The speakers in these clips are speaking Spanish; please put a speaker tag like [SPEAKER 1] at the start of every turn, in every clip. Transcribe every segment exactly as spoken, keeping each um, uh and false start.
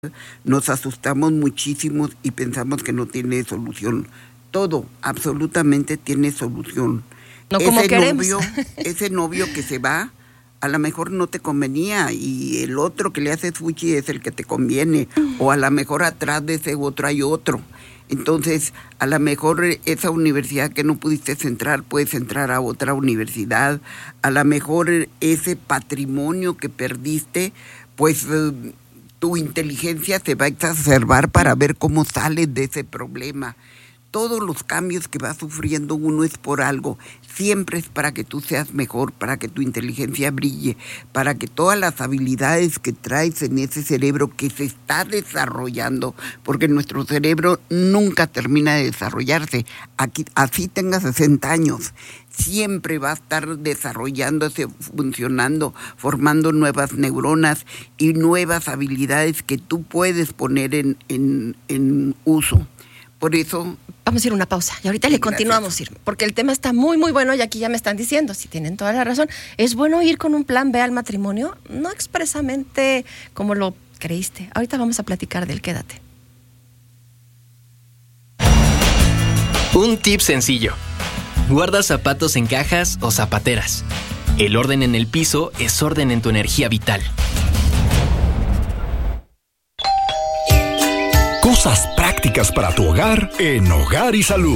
[SPEAKER 1] nos asustamos muchísimo y pensamos que no tiene solución. Todo, absolutamente tiene solución.
[SPEAKER 2] No como
[SPEAKER 1] ese
[SPEAKER 2] queremos.
[SPEAKER 1] novio, ese novio que se va, a lo mejor no te convenía y el otro que le hace fuchi es el que te conviene. O a lo mejor atrás de ese otro hay otro. Entonces, a lo mejor esa universidad que no pudiste entrar, puedes entrar a otra universidad. A lo mejor ese patrimonio que perdiste, pues eh, tu inteligencia se va a exacerbar para ver cómo sales de ese problema. Todos los cambios que va sufriendo uno es por algo. Siempre es para que tú seas mejor, para que tu inteligencia brille, para que todas las habilidades que traes en ese cerebro que se está desarrollando, porque nuestro cerebro nunca termina de desarrollarse. Aquí, así tengas sesenta años, siempre va a estar desarrollándose, funcionando, formando nuevas neuronas y nuevas habilidades que tú puedes poner en, en, en uso. Por eso...
[SPEAKER 2] Vamos a ir a una pausa y ahorita le
[SPEAKER 1] Gracias.
[SPEAKER 2] continuamos, Irma, porque el tema está muy, muy bueno y aquí ya me están diciendo, si tienen toda la razón, ¿es bueno ir con un plan B al matrimonio? No expresamente como lo creíste. Ahorita vamos a platicar del quédate.
[SPEAKER 3] Un tip sencillo. Guarda zapatos en cajas o zapateras. El orden en el piso es orden en tu energía vital.
[SPEAKER 4] Cosas prácticas para tu hogar en Hogar y Salud.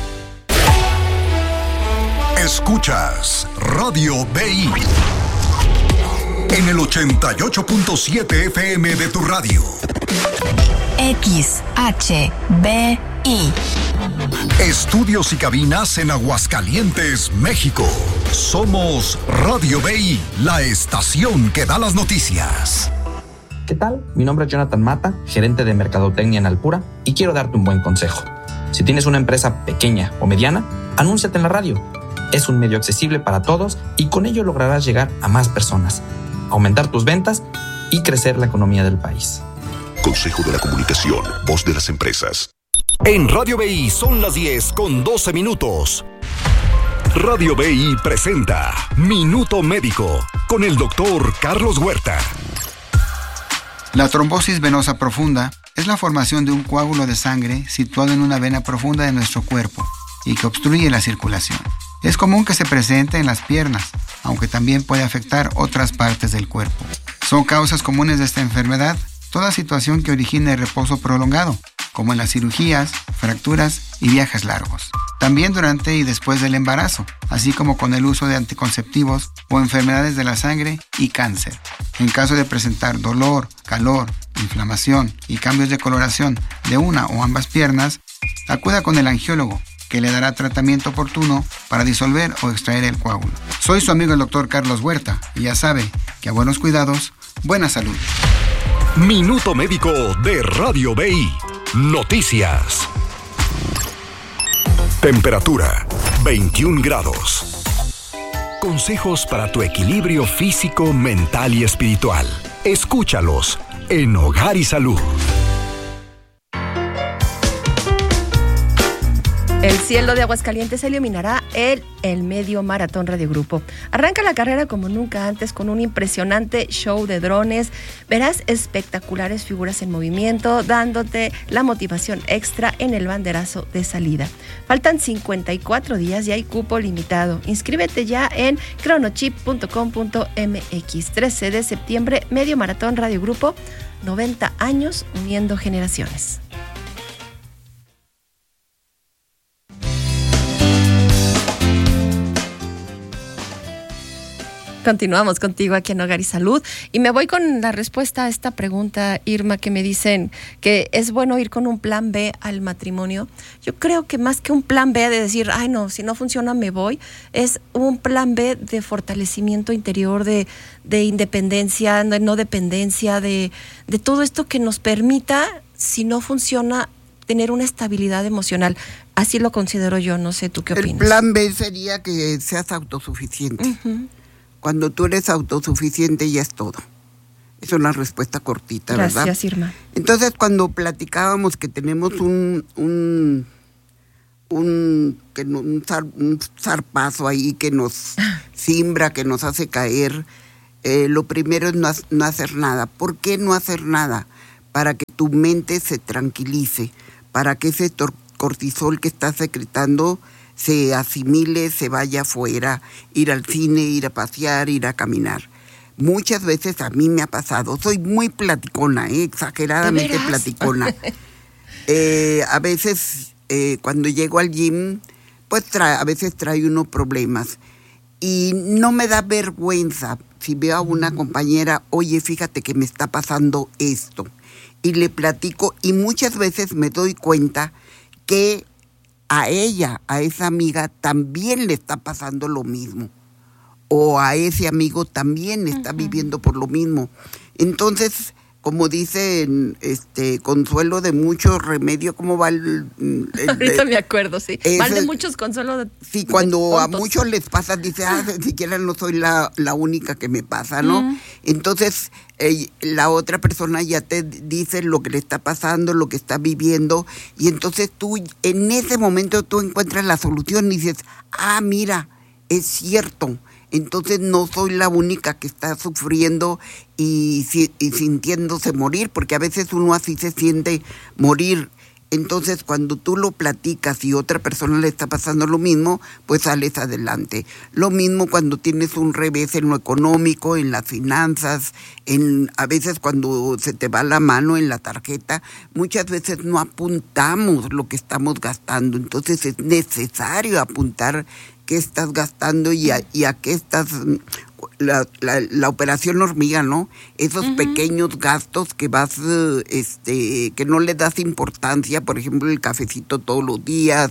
[SPEAKER 4] Escuchas Radio B I en el ochenta y ocho punto siete F M de tu radio.
[SPEAKER 5] X H B I.
[SPEAKER 4] Estudios y cabinas en Aguascalientes, México. Somos Radio B I, la estación que da las noticias.
[SPEAKER 6] ¿Qué tal? Mi nombre es Jonathan Mata, gerente de Mercadotecnia en Alpura, y quiero darte un buen consejo. Si tienes una empresa pequeña o mediana, anúnciate en la radio. Es un medio accesible para todos y con ello lograrás llegar a más personas, aumentar tus ventas y crecer la economía del país.
[SPEAKER 4] Consejo de la Comunicación, voz de las empresas. En Radio B I son las diez con doce minutos. Radio B I presenta Minuto Médico con el doctor Carlos Huerta.
[SPEAKER 7] La trombosis venosa profunda es la formación de un coágulo de sangre situado en una vena profunda de nuestro cuerpo y que obstruye la circulación. Es común que se presente en las piernas, aunque también puede afectar otras partes del cuerpo. Son causas comunes de esta enfermedad toda situación que origine reposo prolongado, como en las cirugías, fracturas y viajes largos. También durante y después del embarazo, así como con el uso de anticonceptivos o enfermedades de la sangre y cáncer. En caso de presentar dolor, calor, inflamación y cambios de coloración de una o ambas piernas, acuda con el angiólogo, que le dará tratamiento oportuno para disolver o extraer el coágulo. Soy su amigo el doctor Carlos Huerta y ya sabe que a buenos cuidados, buena salud.
[SPEAKER 4] Minuto Médico de Radio B I. Noticias. Temperatura veintiún grados. Consejos para tu equilibrio físico, mental y espiritual. Escúchalos en Hogar y Salud.
[SPEAKER 2] El cielo de Aguascalientes se iluminará el, el Medio Maratón Radio Grupo. Arranca la carrera como nunca antes con un impresionante show de drones. Verás espectaculares figuras en movimiento, dándote la motivación extra en el banderazo de salida. Faltan cincuenta y cuatro días y hay cupo limitado. Inscríbete ya en cronochip punto com punto m x. trece de septiembre, Medio Maratón Radio Grupo, noventa años uniendo generaciones. Continuamos contigo aquí en Hogar y Salud y me voy con la respuesta a esta pregunta, Irma, que me dicen que es bueno ir con un plan B al matrimonio. Yo creo que más que un plan B de decir, ay no, si no funciona me voy, es un plan B de fortalecimiento interior, de, de independencia, de no dependencia, de, de todo esto que nos permita, si no funciona, tener una estabilidad emocional. Así lo considero yo, no sé, ¿tú qué opinas?
[SPEAKER 1] El plan B sería que seas autosuficiente. Uh-huh. Cuando tú eres autosuficiente ya es todo. Es una respuesta cortita,
[SPEAKER 2] Gracias,
[SPEAKER 1] ¿verdad?
[SPEAKER 2] Gracias, Irma.
[SPEAKER 1] Entonces, cuando platicábamos que tenemos un un un, que un, zar, un zarpazo ahí que nos simbra, que nos hace caer, eh, lo primero es no, no hacer nada. ¿Por qué no hacer nada? para que tu mente se tranquilice, para que ese tor- cortisol que estás secretando se asimile, se vaya afuera, ir al cine, ir a pasear, ir a caminar. Muchas veces a mí me ha pasado, soy muy platicona, ¿eh? exageradamente platicona. eh, a veces eh, cuando llego al gym, pues trae, a veces trae unos problemas. Y no me da vergüenza si veo a una compañera, oye, fíjate que me está pasando esto. Y le platico y muchas veces me doy cuenta que a ella, a esa amiga, también le está pasando lo mismo. O a ese amigo también está uh-huh. viviendo por lo mismo. Entonces, como dicen, este, consuelo de mucho remedio, ¿cómo va el...? el
[SPEAKER 2] Ahorita me acuerdo, sí.
[SPEAKER 1] Ese,
[SPEAKER 2] Mal de muchos, consuelo de...
[SPEAKER 1] Sí, cuando
[SPEAKER 2] de
[SPEAKER 1] a muchos les pasa, dice, ah, siquiera no soy la, la única que me pasa, ¿no? Uh-huh. Entonces, eh, la otra persona ya te dice lo que le está pasando, lo que está viviendo, y entonces tú, en ese momento, tú encuentras la solución y dices, ah, mira, es cierto. Entonces no soy la única que está sufriendo y, y sintiéndose morir, porque a veces uno así se siente morir. Entonces cuando tú lo platicas y otra persona le está pasando lo mismo, pues sales adelante. Lo mismo cuando tienes un revés en lo económico, en las finanzas, en a veces cuando se te va la mano en la tarjeta, muchas veces no apuntamos lo que estamos gastando. Entonces es necesario apuntar qué estás gastando y a, y a qué estás, la, la, la operación hormiga, ¿no? Esos uh-huh. pequeños gastos que vas, este, que no le das importancia, por ejemplo, el cafecito todos los días,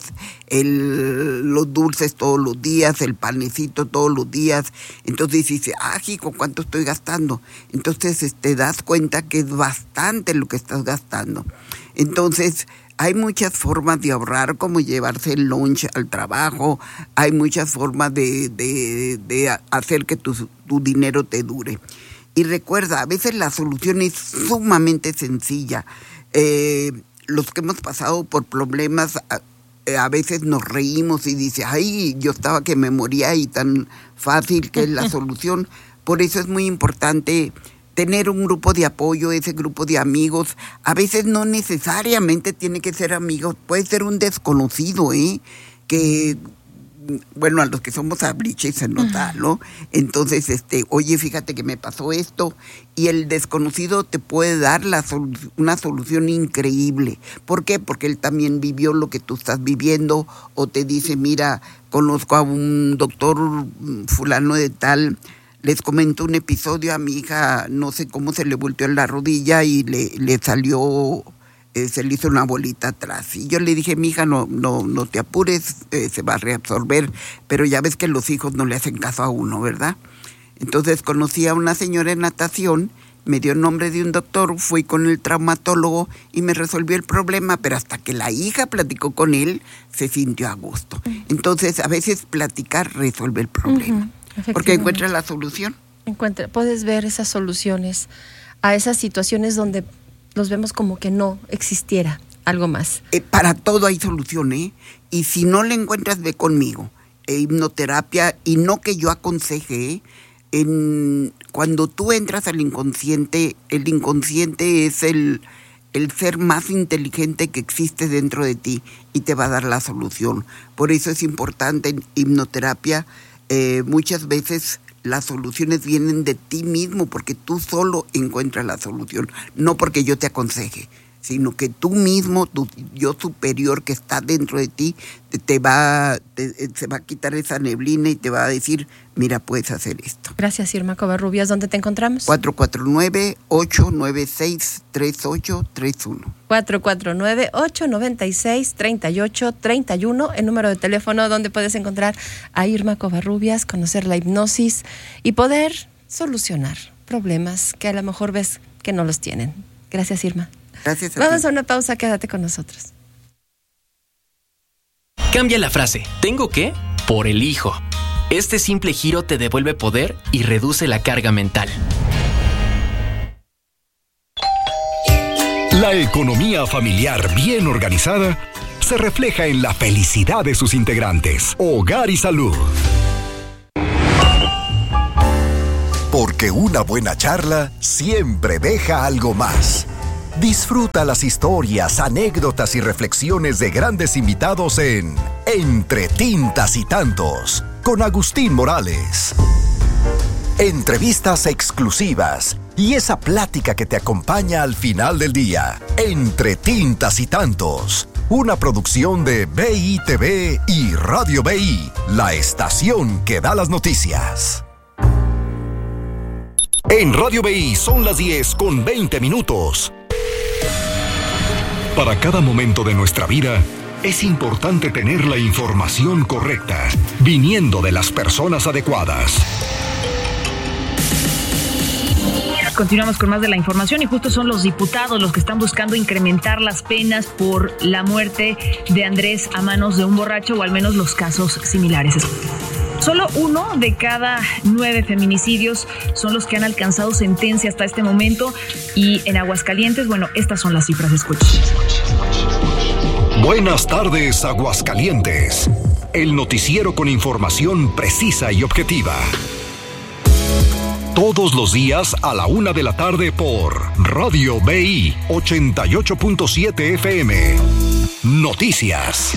[SPEAKER 1] el, los dulces todos los días, el panecito todos los días. Entonces dices, ah, hijo, ¿cuánto estoy gastando? Entonces te este, das cuenta que es bastante lo que estás gastando. Entonces, hay muchas formas de ahorrar, como llevarse el lunch al trabajo, hay muchas formas de, de, de hacer que tu, tu dinero te dure. Y recuerda, a veces la solución es sumamente sencilla. Eh, los que hemos pasado por problemas, a, a veces nos reímos y dice, ay, yo estaba que me moría y tan fácil que es la solución. Por eso es muy importante tener un grupo de apoyo, ese grupo de amigos. A veces no necesariamente tiene que ser amigos, puede ser un desconocido, ¿eh? Que, bueno, a los que somos abriches se nos da, ¿no? Entonces, este, oye, fíjate que me pasó esto, y el desconocido te puede dar la solu- una solución increíble. ¿Por qué? Porque él también vivió lo que tú estás viviendo, o te dice, mira, conozco a un doctor fulano de tal. Les comento un episodio, a mi hija no sé cómo se le volteó en la rodilla y le, le salió, eh, se le hizo una bolita atrás. Y yo le dije, mi hija, no, no, no te apures, eh, se va a reabsorber, pero ya ves que los hijos no le hacen caso a uno, ¿verdad? Entonces conocí a una señora en natación, me dio el nombre de un doctor, fui con el traumatólogo y me resolvió el problema, pero hasta que la hija platicó con él, se sintió a gusto. Entonces, a veces platicar resuelve el problema. Uh-huh. Porque encuentra la solución.
[SPEAKER 2] Encuentra, puedes ver esas soluciones a esas situaciones donde los vemos como que no existiera algo más.
[SPEAKER 1] Eh, para todo hay solución, ¿eh? Y si no le encuentras, ve conmigo. Eh, hipnoterapia, y no que yo aconseje, ¿eh? En, cuando tú entras al inconsciente, el inconsciente es el, el ser más inteligente que existe dentro de ti y te va a dar la solución. Por eso es importante en hipnoterapia. Eh, muchas veces las soluciones vienen de ti mismo, porque tú solo encuentras la solución, no porque yo te aconseje, sino que tú mismo, tu yo superior que está dentro de ti, te, te va te, se va a quitar esa neblina y te va a decir, mira, puedes hacer esto.
[SPEAKER 2] Gracias, Irma Covarrubias. ¿Dónde te encontramos?
[SPEAKER 1] cuatro cuatro nueve, ocho nueve seis, tres ocho tres uno.
[SPEAKER 2] cuatro cuatro nueve, ocho nueve seis, tres ocho tres uno, el número de teléfono donde puedes encontrar a Irma Covarrubias, conocer la hipnosis y poder solucionar problemas que a lo mejor ves que no los tienen. Gracias, Irma.
[SPEAKER 1] Gracias a
[SPEAKER 2] Vamos
[SPEAKER 1] ti.
[SPEAKER 2] a una pausa, quédate con nosotros.
[SPEAKER 3] Cambia la frase ¿tengo qué? Por elijo. Este simple giro te devuelve poder y reduce la carga mental.
[SPEAKER 4] La economía familiar bien organizada se refleja en la felicidad de sus integrantes. Hogar y salud. Porque una buena charla siempre deja algo más. Disfruta las historias, anécdotas y reflexiones de grandes invitados en Entre Tintas y Tantos, con Agustín Morales. Entrevistas exclusivas y esa plática que te acompaña al final del día. Entre Tintas y Tantos, una producción de B I T V y Radio B I, la estación que da las noticias. En Radio B I son las diez con veinte minutos. Para cada momento de nuestra vida, es importante tener la información correcta, viniendo de las personas adecuadas.
[SPEAKER 8] Continuamos con más de la información y justo son los diputados los que están buscando incrementar las penas por la muerte de Andrés a manos de un borracho, o al menos los casos similares. Solo uno de cada nueve feminicidios son los que han alcanzado sentencia hasta este momento, y en Aguascalientes, bueno, estas son las cifras. Escuchen.
[SPEAKER 4] Buenas tardes, Aguascalientes. El noticiero con información precisa y objetiva. Todos los días a la una de la tarde por Radio B I ochenta y ocho punto siete F M. Noticias.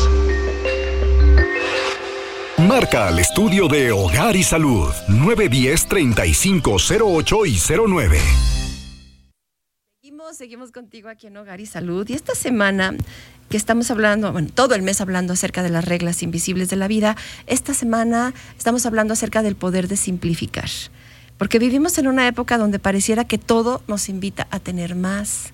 [SPEAKER 4] Marca al estudio de Hogar y Salud nueve uno cero, treinta y cinco cero ocho y cero nueve.
[SPEAKER 2] Seguimos, seguimos contigo aquí en Hogar y Salud, y esta semana que estamos hablando, bueno, todo el mes hablando acerca de las reglas invisibles de la vida, esta semana estamos hablando acerca del poder de simplificar, porque vivimos en una época donde pareciera que todo nos invita a tener más,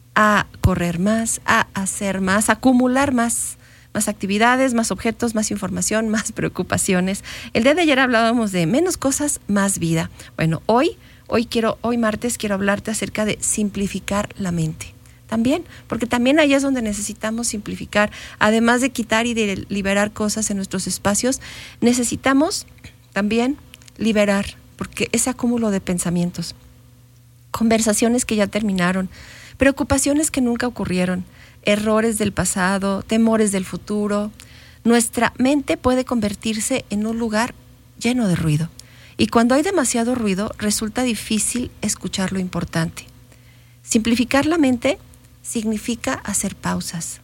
[SPEAKER 2] a correr más, a hacer más, a acumular más. Más actividades, más objetos, más información, más preocupaciones. El día de ayer hablábamos de menos cosas, más vida. Bueno, hoy, hoy quiero, hoy martes quiero hablarte acerca de simplificar la mente. También, porque también ahí es donde necesitamos simplificar. Además de quitar y de liberar cosas en nuestros espacios, necesitamos también liberar, porque ese acúmulo de pensamientos, conversaciones que ya terminaron, preocupaciones que nunca ocurrieron, errores del pasado, temores del futuro. Nuestra mente puede convertirse en un lugar lleno de ruido. Y cuando hay demasiado ruido, resulta difícil escuchar lo importante. Simplificar la mente significa hacer pausas,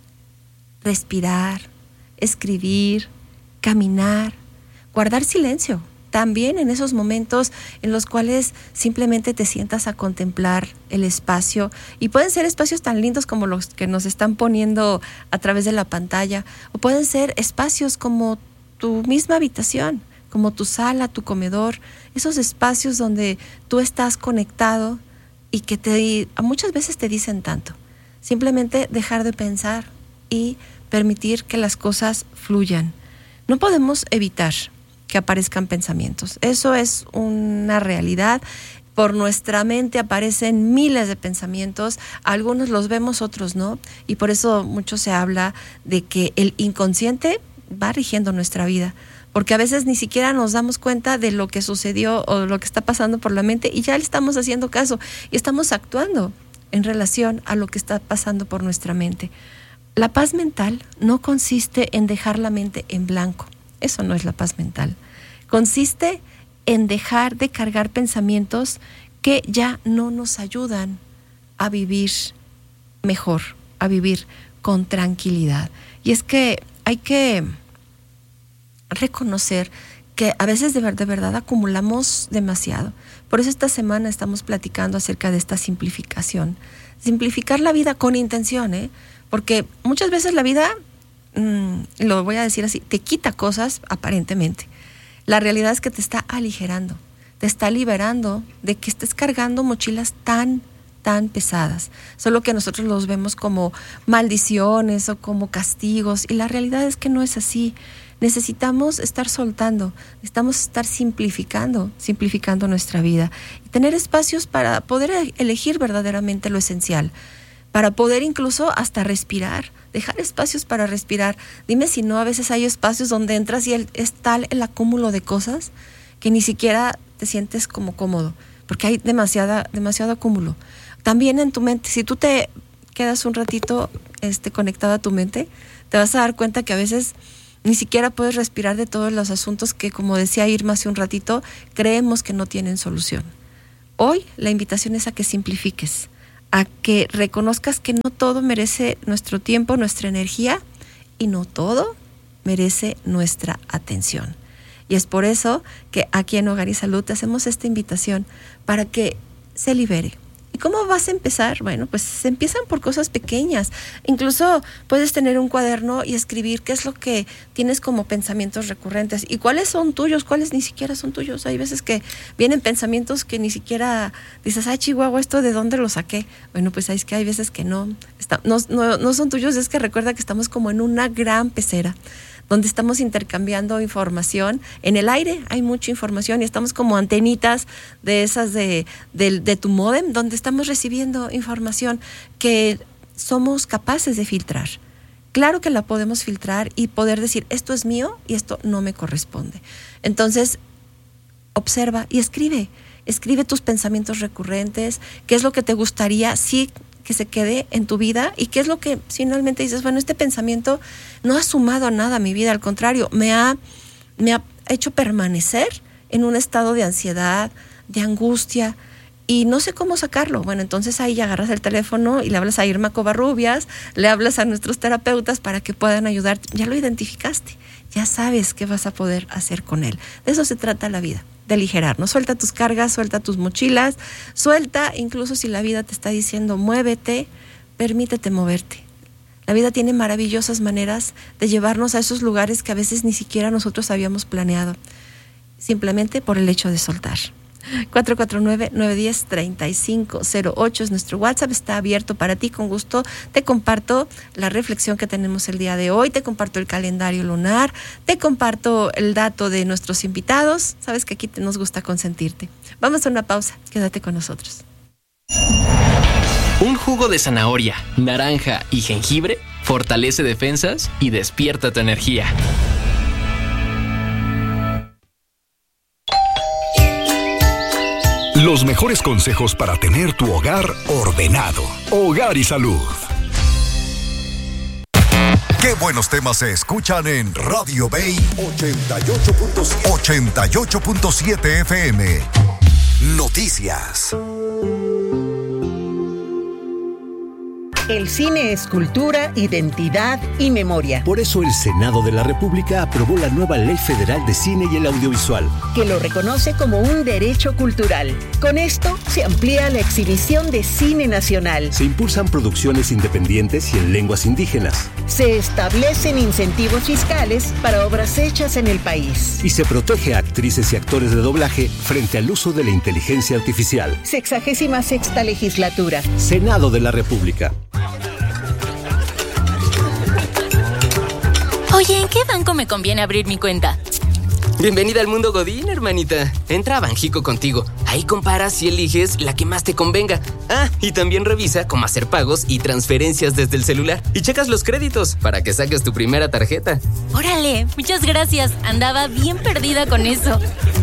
[SPEAKER 2] respirar, escribir, caminar, guardar silencio. También en esos momentos en los cuales simplemente te sientas a contemplar el espacio, y pueden ser espacios tan lindos como los que nos están poniendo a través de la pantalla, o pueden ser espacios como tu misma habitación, como tu sala, tu comedor, esos espacios donde tú estás conectado y que te, muchas veces te dicen tanto. Simplemente dejar de pensar y permitir que las cosas fluyan. No podemos evitar que aparezcan pensamientos. Eso es una realidad. Por nuestra mente aparecen miles de pensamientos, algunos los vemos, otros no, y por eso mucho se habla de que el inconsciente va rigiendo nuestra vida, porque a veces ni siquiera nos damos cuenta de lo que sucedió o lo que está pasando por la mente, y ya le estamos haciendo caso y estamos actuando en relación a lo que está pasando por nuestra mente. La paz mental no consiste en dejar la mente en blanco. Eso no es la paz mental. Consiste en dejar de cargar pensamientos que ya no nos ayudan a vivir mejor, a vivir con tranquilidad. Y es que hay que reconocer que a veces de, ver, de verdad acumulamos demasiado. Por eso esta semana estamos platicando acerca de esta simplificación. Simplificar la vida con intención, ¿eh? Porque muchas veces la vida, mmm, lo voy a decir así, te quita cosas aparentemente. La realidad es que te está aligerando, te está liberando de que estés cargando mochilas tan, tan pesadas. Solo que nosotros los vemos como maldiciones o como castigos, y la realidad es que no es así. Necesitamos estar soltando, necesitamos estar simplificando, simplificando nuestra vida y tener espacios para poder elegir verdaderamente lo esencial, para poder incluso hasta respirar, dejar espacios para respirar. Dime si no, a veces hay espacios donde entras y el, es tal el acúmulo de cosas que ni siquiera te sientes como cómodo, porque hay demasiada, demasiado acúmulo. También en tu mente, si tú te quedas un ratito este, conectado a tu mente, te vas a dar cuenta que a veces ni siquiera puedes respirar de todos los asuntos que, como decía Irma hace un ratito, creemos que no tienen solución. Hoy la invitación es a que simplifiques, a que reconozcas que no todo merece nuestro tiempo, nuestra energía, y no todo merece nuestra atención. Y es por eso que aquí en Hogar y Salud te hacemos esta invitación para que se libere. ¿Y cómo vas a empezar? Bueno, pues se empiezan por cosas pequeñas. Incluso puedes tener un cuaderno y escribir qué es lo que tienes como pensamientos recurrentes y cuáles son tuyos, cuáles ni siquiera son tuyos. Hay veces que vienen pensamientos que ni siquiera dices, ay, Chihuahua, ¿esto de dónde lo saqué? Bueno, pues es que hay veces que no, está, no, no, no son tuyos. Es que recuerda que estamos como en una gran pecera donde estamos intercambiando información. En el aire hay mucha información y estamos como antenitas de esas de, de, de tu módem, donde estamos recibiendo información que somos capaces de filtrar. Claro que la podemos filtrar y poder decir, esto es mío y esto no me corresponde. Entonces, observa y escribe. Escribe tus pensamientos recurrentes, qué es lo que te gustaría, sí, que se quede en tu vida y qué es lo que finalmente dices, bueno, este pensamiento no ha sumado nada a mi vida, al contrario, me ha, me ha hecho permanecer en un estado de ansiedad, de angustia y no sé cómo sacarlo. Bueno, entonces ahí ya agarras el teléfono y le hablas a Irma Covarrubias, le hablas a nuestros terapeutas para que puedan ayudarte. Ya lo identificaste, ya sabes qué vas a poder hacer con él. De eso se trata la vida, de aligerar, ¿no? Suelta tus cargas, suelta tus mochilas, suelta, incluso si la vida te está diciendo muévete, permítete moverte. La vida tiene maravillosas maneras de llevarnos a esos lugares que a veces ni siquiera nosotros habíamos planeado, simplemente por el hecho de soltar. cuatro cuatro nueve, nueve uno cero, tres cinco cero ocho es nuestro WhatsApp, está abierto para ti, con gusto te comparto la reflexión que tenemos el día de hoy, te comparto el calendario lunar, te comparto el dato de nuestros invitados, sabes que aquí te nos gusta consentirte. Vamos a una pausa, quédate con nosotros.
[SPEAKER 3] Un jugo de zanahoria, naranja y jengibre fortalece defensas y despierta tu energía.
[SPEAKER 4] Los mejores consejos para tener tu hogar ordenado. Hogar y Salud. Qué buenos temas se escuchan en Radio Bay ochenta y ocho punto siete F M. Noticias.
[SPEAKER 9] El cine es cultura, identidad y memoria.
[SPEAKER 10] Por eso el Senado de la República aprobó la nueva Ley Federal de Cine y el Audiovisual,
[SPEAKER 9] que lo reconoce como un derecho cultural. Con esto se amplía la exhibición de cine nacional.
[SPEAKER 10] Se impulsan producciones independientes y en lenguas indígenas.
[SPEAKER 9] Se establecen incentivos fiscales para obras hechas en el país.
[SPEAKER 10] Y se protege a actrices y actores de doblaje frente al uso de la inteligencia artificial.
[SPEAKER 9] Sexagésima sexta legislatura.
[SPEAKER 10] Senado de la República.
[SPEAKER 11] Oye, ¿en qué banco me conviene abrir mi cuenta?
[SPEAKER 12] Bienvenida al mundo Godín, hermanita. Entra a Banjico Contigo. Ahí comparas y eliges la que más te convenga. Ah, y también revisa cómo hacer pagos y transferencias desde el celular. Y checas los créditos para que saques tu primera tarjeta.
[SPEAKER 11] Órale, muchas gracias. Andaba bien perdida con eso.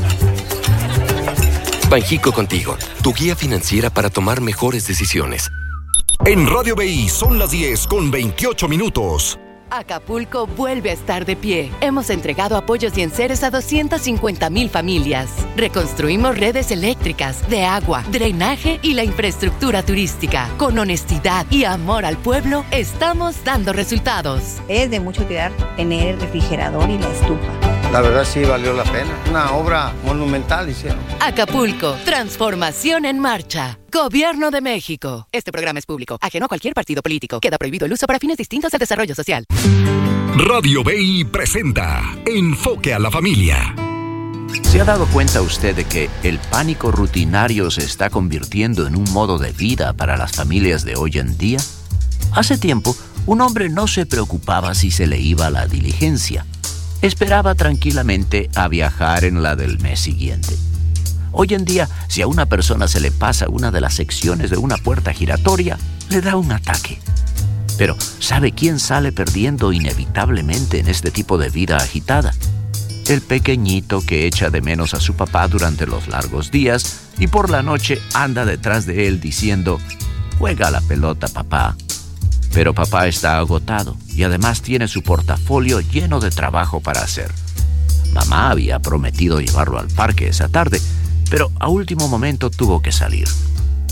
[SPEAKER 13] Banjico Contigo, tu guía financiera para tomar mejores decisiones.
[SPEAKER 4] En Radio B I son las diez con veintiocho minutos.
[SPEAKER 14] Acapulco vuelve a estar de pie. Hemos entregado apoyos y enseres a doscientas cincuenta mil familias. Reconstruimos redes eléctricas, de agua, drenaje y la infraestructura turística. Con honestidad y amor al pueblo, estamos dando resultados.
[SPEAKER 15] Es de mucho cuidar tener el refrigerador y la estufa.
[SPEAKER 16] La verdad sí valió la pena. Una obra monumental hicieron.
[SPEAKER 14] Acapulco, transformación en marcha. Gobierno de México. Este programa es público, ajeno a cualquier partido político. Queda prohibido el uso para fines distintos al desarrollo social.
[SPEAKER 4] Radio B I presenta Enfoque a la Familia.
[SPEAKER 17] ¿Se ha dado cuenta usted de que el pánico rutinario se está convirtiendo en un modo de vida para las familias de hoy en día? Hace tiempo, un hombre no se preocupaba si se le iba la diligencia. Esperaba tranquilamente a viajar en la del mes siguiente. Hoy en día, si a una persona se le pasa una de las secciones de una puerta giratoria, le da un ataque. Pero, ¿sabe quién sale perdiendo inevitablemente en este tipo de vida agitada? El pequeñito que echa de menos a su papá durante los largos días y por la noche anda detrás de él diciendo: «Juega la pelota, papá». Pero papá está agotado y además tiene su portafolio lleno de trabajo para hacer. Mamá había prometido llevarlo al parque esa tarde, pero a último momento tuvo que salir.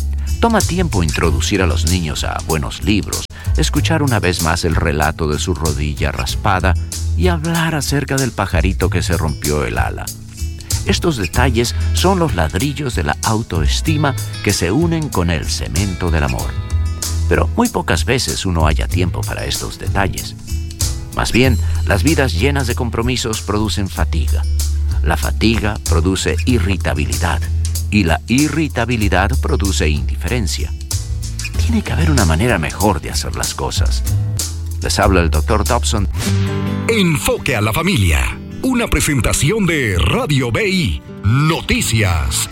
[SPEAKER 17] Toma tiempo introducir a los niños a buenos libros, escuchar una vez más el relato de su rodilla raspada y hablar acerca del pajarito que se rompió el ala. Estos detalles son los ladrillos de la autoestima que se unen con el cemento del amor. Pero muy pocas veces uno halla tiempo para estos detalles. Más bien, las vidas llenas de compromisos producen fatiga. La fatiga produce irritabilidad y la irritabilidad produce indiferencia. Tiene que haber una manera mejor de hacer las cosas. Les habla el doctor Dobson.
[SPEAKER 4] Enfoque a la familia. Una presentación de Radio B I Noticias.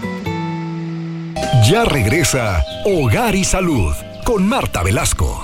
[SPEAKER 4] Ya regresa Hogar y Salud con Marta Velasco.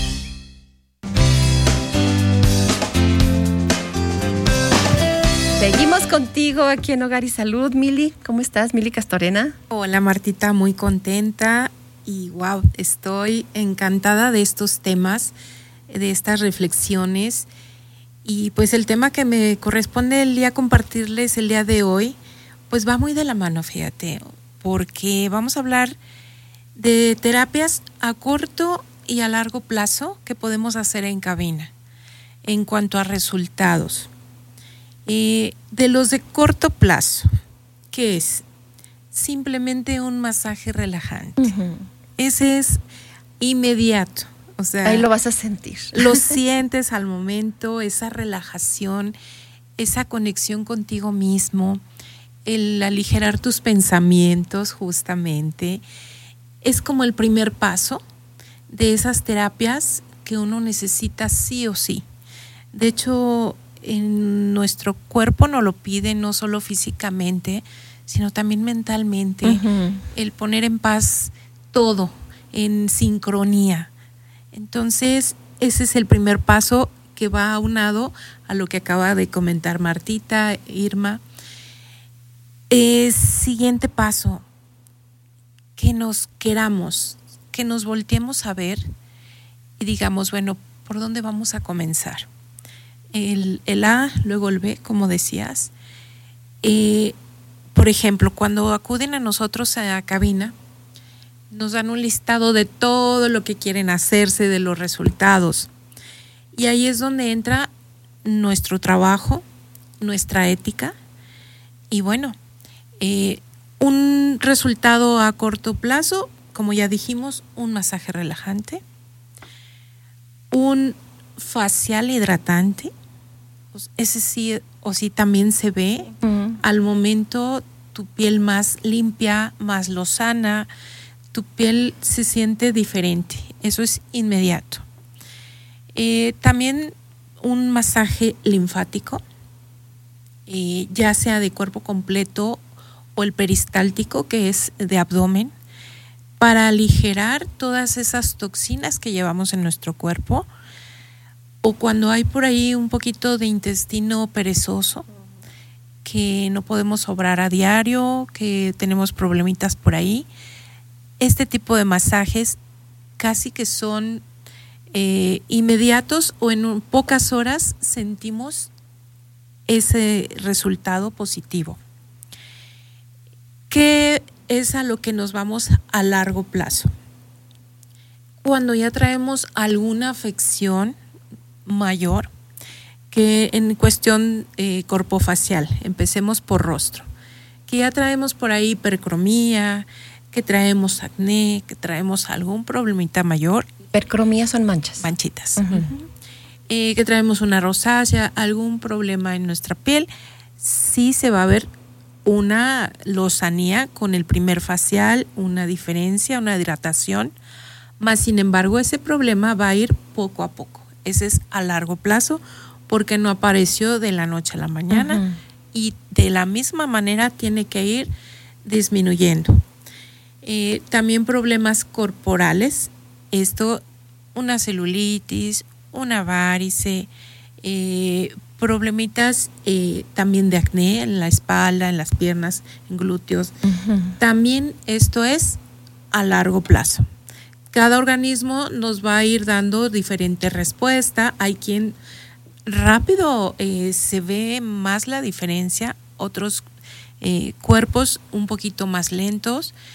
[SPEAKER 2] Seguimos contigo aquí en Hogar y Salud. Mili, ¿cómo estás? Mili Castorena.
[SPEAKER 18] Hola Martita, muy contenta y wow, estoy encantada de estos temas, de estas reflexiones. Y pues el tema que me corresponde el día compartirles el día de hoy, pues va muy de la mano, fíjate, porque vamos a hablar de terapias a corto y a largo plazo que podemos hacer en cabina en cuanto a resultados. Eh, de los de corto plazo, ¿qué es? Simplemente un masaje relajante. Uh-huh. Ese es inmediato. O sea,
[SPEAKER 2] ahí lo vas a sentir.
[SPEAKER 18] Lo sientes al momento, esa relajación, esa conexión contigo mismo, el aligerar tus pensamientos justamente. Es como el primer paso de esas terapias que uno necesita sí o sí. De hecho, en nuestro cuerpo nos lo pide no solo físicamente, sino también mentalmente. Uh-huh. El poner en paz todo, en sincronía. Entonces, ese es el primer paso que va aunado a lo que acaba de comentar Martita, Irma. Eh, siguiente paso, que nos queramos, que nos volteemos a ver y digamos, bueno, ¿por dónde vamos a comenzar? El, el A, luego el B, como decías. Eh, por ejemplo, cuando acuden a nosotros a la cabina, nos dan un listado de todo lo que quieren hacerse, de los resultados. Y ahí es donde entra nuestro trabajo, nuestra ética. Y bueno, eh, un resultado a corto plazo, como ya dijimos, un masaje relajante, un facial hidratante, pues ese sí o sí también se ve. Uh-huh. Al momento tu piel más limpia, más lozana, tu piel se siente diferente, eso es inmediato. Eh, también un masaje linfático, eh, ya sea de cuerpo completo o el peristáltico, que es de abdomen, para aligerar todas esas toxinas que llevamos en nuestro cuerpo, o cuando hay por ahí un poquito de intestino perezoso, que no podemos obrar a diario, que tenemos problemitas por ahí. Este tipo de masajes casi que son eh, inmediatos o en un, pocas horas sentimos ese resultado positivo. ¿Qué es a lo que nos vamos a largo plazo? Cuando ya traemos alguna afección mayor, que en cuestión eh, corpofacial, empecemos por rostro, que ya traemos por ahí hipercromía, que traemos acné, que traemos algún problemita mayor.
[SPEAKER 2] Hipercromía son manchas.
[SPEAKER 18] Manchitas. Uh-huh. Eh, que traemos una rosácea, algún problema en nuestra piel, sí se va a ver una lozanía con el primer facial, una diferencia, una hidratación, más sin embargo ese problema va a ir poco a poco. Ese es a largo plazo porque no apareció de la noche a la mañana. Uh-huh. Y de la misma manera tiene que ir disminuyendo. Eh, también problemas corporales, esto, una celulitis, una varice, eh, problemitas eh, también de acné en la espalda, en las piernas, en glúteos. Uh-huh. También esto es a largo plazo. Cada organismo nos va a ir dando diferente respuesta. Hay quien rápido eh, se ve más la diferencia, otros eh, cuerpos un poquito más lentos,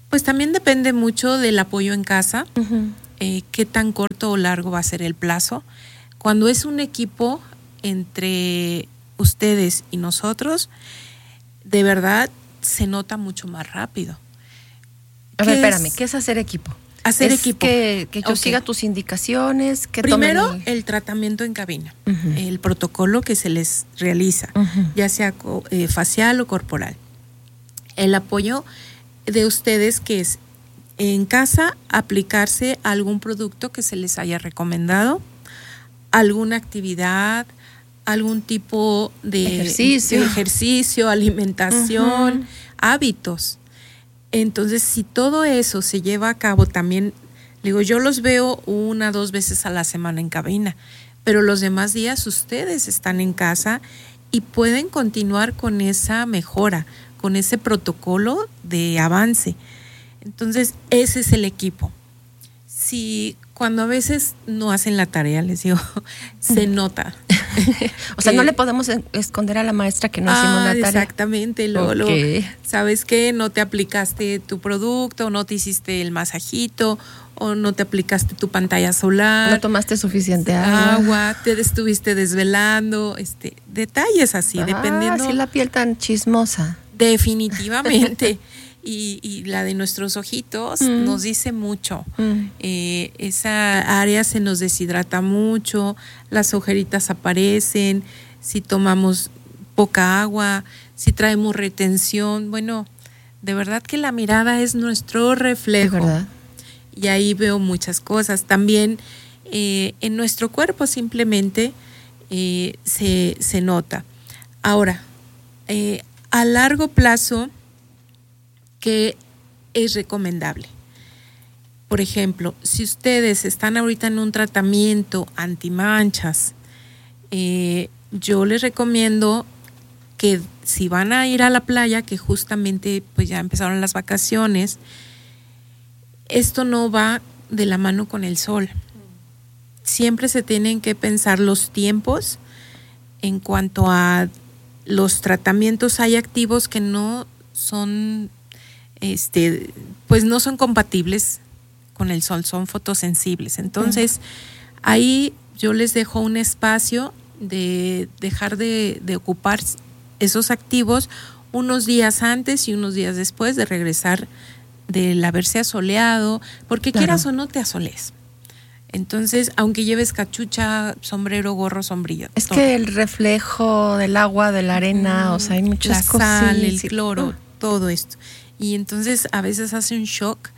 [SPEAKER 18] Pues también depende mucho del apoyo en casa, uh-huh. eh, qué tan corto o largo va a ser el plazo. Cuando es un equipo entre ustedes y nosotros, de verdad se nota mucho más rápido.
[SPEAKER 2] A ver, espérame, ¿qué es hacer equipo?
[SPEAKER 18] Hacer
[SPEAKER 2] es
[SPEAKER 18] equipo.
[SPEAKER 2] Que, que yo okay. siga tus indicaciones. Que
[SPEAKER 18] Primero,
[SPEAKER 2] el...
[SPEAKER 18] el tratamiento en cabina, uh-huh. el protocolo que se les realiza, uh-huh. ya sea eh, facial o corporal. El apoyo de ustedes, que es en casa aplicarse algún producto que se les haya recomendado, alguna actividad, algún tipo de
[SPEAKER 2] ejercicio,
[SPEAKER 18] de ejercicio alimentación, uh-huh. hábitos. Entonces, si todo eso se lleva a cabo también, digo, yo los veo una, dos veces a la semana en cabina, pero los demás días ustedes están en casa y pueden continuar con esa mejora, con ese protocolo de avance. Entonces, ese es el equipo. Si cuando a veces no hacen la tarea, les digo, se nota.
[SPEAKER 2] O sea, no le podemos esconder a la maestra que no
[SPEAKER 18] ah,
[SPEAKER 2] hicimos la tarea.
[SPEAKER 18] Exactamente, luego, okay. luego, ¿sabes qué? No te aplicaste tu producto, no te hiciste el masajito, o no te aplicaste tu pantalla solar.
[SPEAKER 2] No tomaste suficiente agua.
[SPEAKER 18] Agua, te estuviste desvelando, este, detalles así, ah, dependiendo.
[SPEAKER 2] Sí, la piel tan chismosa.
[SPEAKER 18] Definitivamente. Y, y la de nuestros ojitos mm. nos dice mucho. Mm. Eh, esa área se nos deshidrata mucho, las ojeritas aparecen, si tomamos poca agua, si traemos retención. Bueno, de verdad que la mirada es nuestro reflejo.
[SPEAKER 2] ¿De verdad?
[SPEAKER 18] Y ahí veo muchas cosas. También eh, en nuestro cuerpo simplemente eh, se, se nota. Ahora, eh, a largo plazo, que es recomendable. Por ejemplo, si ustedes están ahorita en un tratamiento antimanchas, eh, yo les recomiendo que si van a ir a la playa, que justamente pues ya empezaron las vacaciones, esto no va de la mano con el sol. Siempre se tienen que pensar los tiempos en cuanto a los tratamientos. Hay activos que no son Este, pues no son compatibles con el sol, son fotosensibles. Entonces, uh-huh. ahí yo les dejo un espacio de dejar de, de ocupar esos activos unos días antes y unos días después de regresar del haberse asoleado, porque claro. quieras o no te asoles. Entonces, aunque lleves cachucha, sombrero, gorro, sombrilla.
[SPEAKER 2] Es
[SPEAKER 18] todo.
[SPEAKER 2] que el reflejo del agua, de la arena, mm, o sea, hay muchas
[SPEAKER 18] la
[SPEAKER 2] cosas.
[SPEAKER 18] La sal, el cloro, uh. todo esto. Y entonces a veces hace un shock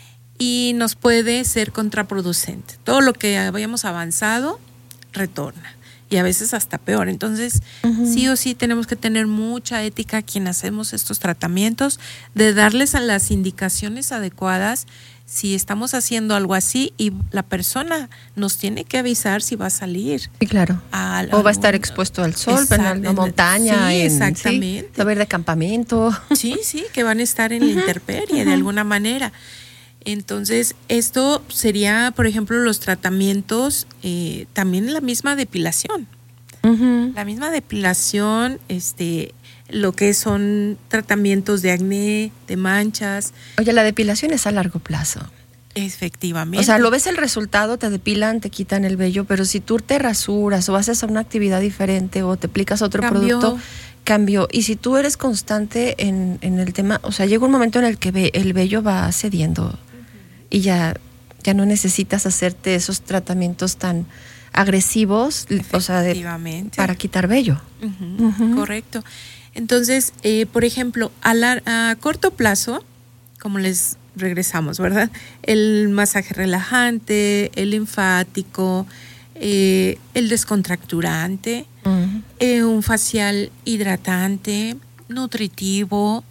[SPEAKER 18] y nos puede ser contraproducente. Todo lo que habíamos avanzado retorna y a veces hasta peor. Entonces, uh-huh. sí o sí tenemos que tener mucha ética a quien hacemos estos tratamientos, de darles a las indicaciones adecuadas si estamos haciendo algo así, y la persona nos tiene que avisar si va a salir.
[SPEAKER 2] Sí, claro.
[SPEAKER 18] A,
[SPEAKER 2] o va a estar expuesto al sol, en la montaña,
[SPEAKER 18] sí,
[SPEAKER 2] en,
[SPEAKER 18] exactamente.
[SPEAKER 2] Sí, va a haber de campamento.
[SPEAKER 18] Sí, sí, que van a estar en uh-huh, la intemperie uh-huh. de alguna manera. Entonces, esto sería, por ejemplo, los tratamientos, eh, también la misma depilación. Uh-huh. La misma depilación, este, lo que son tratamientos de acné, de manchas.
[SPEAKER 2] Oye, la depilación es a largo plazo.
[SPEAKER 18] Efectivamente.
[SPEAKER 2] O sea, lo ves el resultado, te depilan, te quitan el vello, pero si tú te rasuras o haces una actividad diferente o te aplicas otro
[SPEAKER 18] Cambió.
[SPEAKER 2] producto, cambio. Y si tú eres constante en, en el tema, o sea, llega un momento en el que ve, el vello va cediendo uh-huh. y ya, ya no necesitas hacerte esos tratamientos tan agresivos, o sea, de, para quitar vello.
[SPEAKER 18] Uh-huh. Uh-huh. Correcto. Entonces, eh, por ejemplo, a, la, a corto plazo, como les regresamos, ¿verdad? El masaje relajante, el linfático, eh, el descontracturante, uh-huh. eh, un facial hidratante, nutritivo,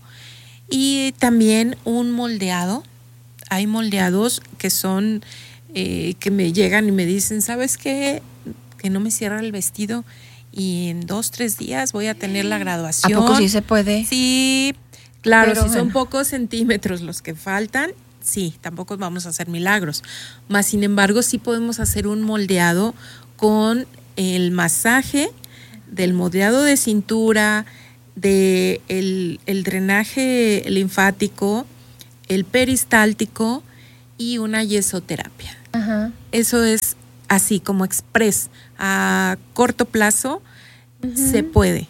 [SPEAKER 18] y también un moldeado. Hay moldeados que son, eh, que me llegan y me dicen, ¿sabes qué? Que no me cierra el vestido y en dos, tres días voy a tener la graduación.
[SPEAKER 2] ¿A poco sí se puede?
[SPEAKER 18] Sí, claro,
[SPEAKER 2] Pero
[SPEAKER 18] si son
[SPEAKER 2] bueno.
[SPEAKER 18] pocos centímetros los que faltan, sí, tampoco vamos a hacer milagros. Más sin embargo, sí podemos hacer un moldeado con el masaje del moldeado de cintura, de el, el drenaje linfático, el peristáltico y una yesoterapia.
[SPEAKER 2] Ajá.
[SPEAKER 18] Eso es así como express, a corto plazo. Uh-huh. Se puede.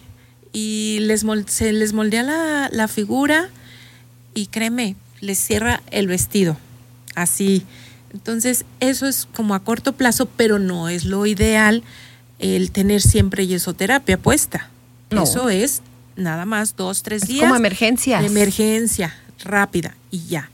[SPEAKER 18] Y les mol- se les moldea la, la figura y créeme, les cierra el vestido. Así. Entonces, eso es como a corto plazo, pero no es lo ideal el tener siempre yesoterapia puesta. No. Eso es nada más dos, tres
[SPEAKER 2] es
[SPEAKER 18] días.
[SPEAKER 2] Como emergencias.
[SPEAKER 18] Emergencia, rápida y ya.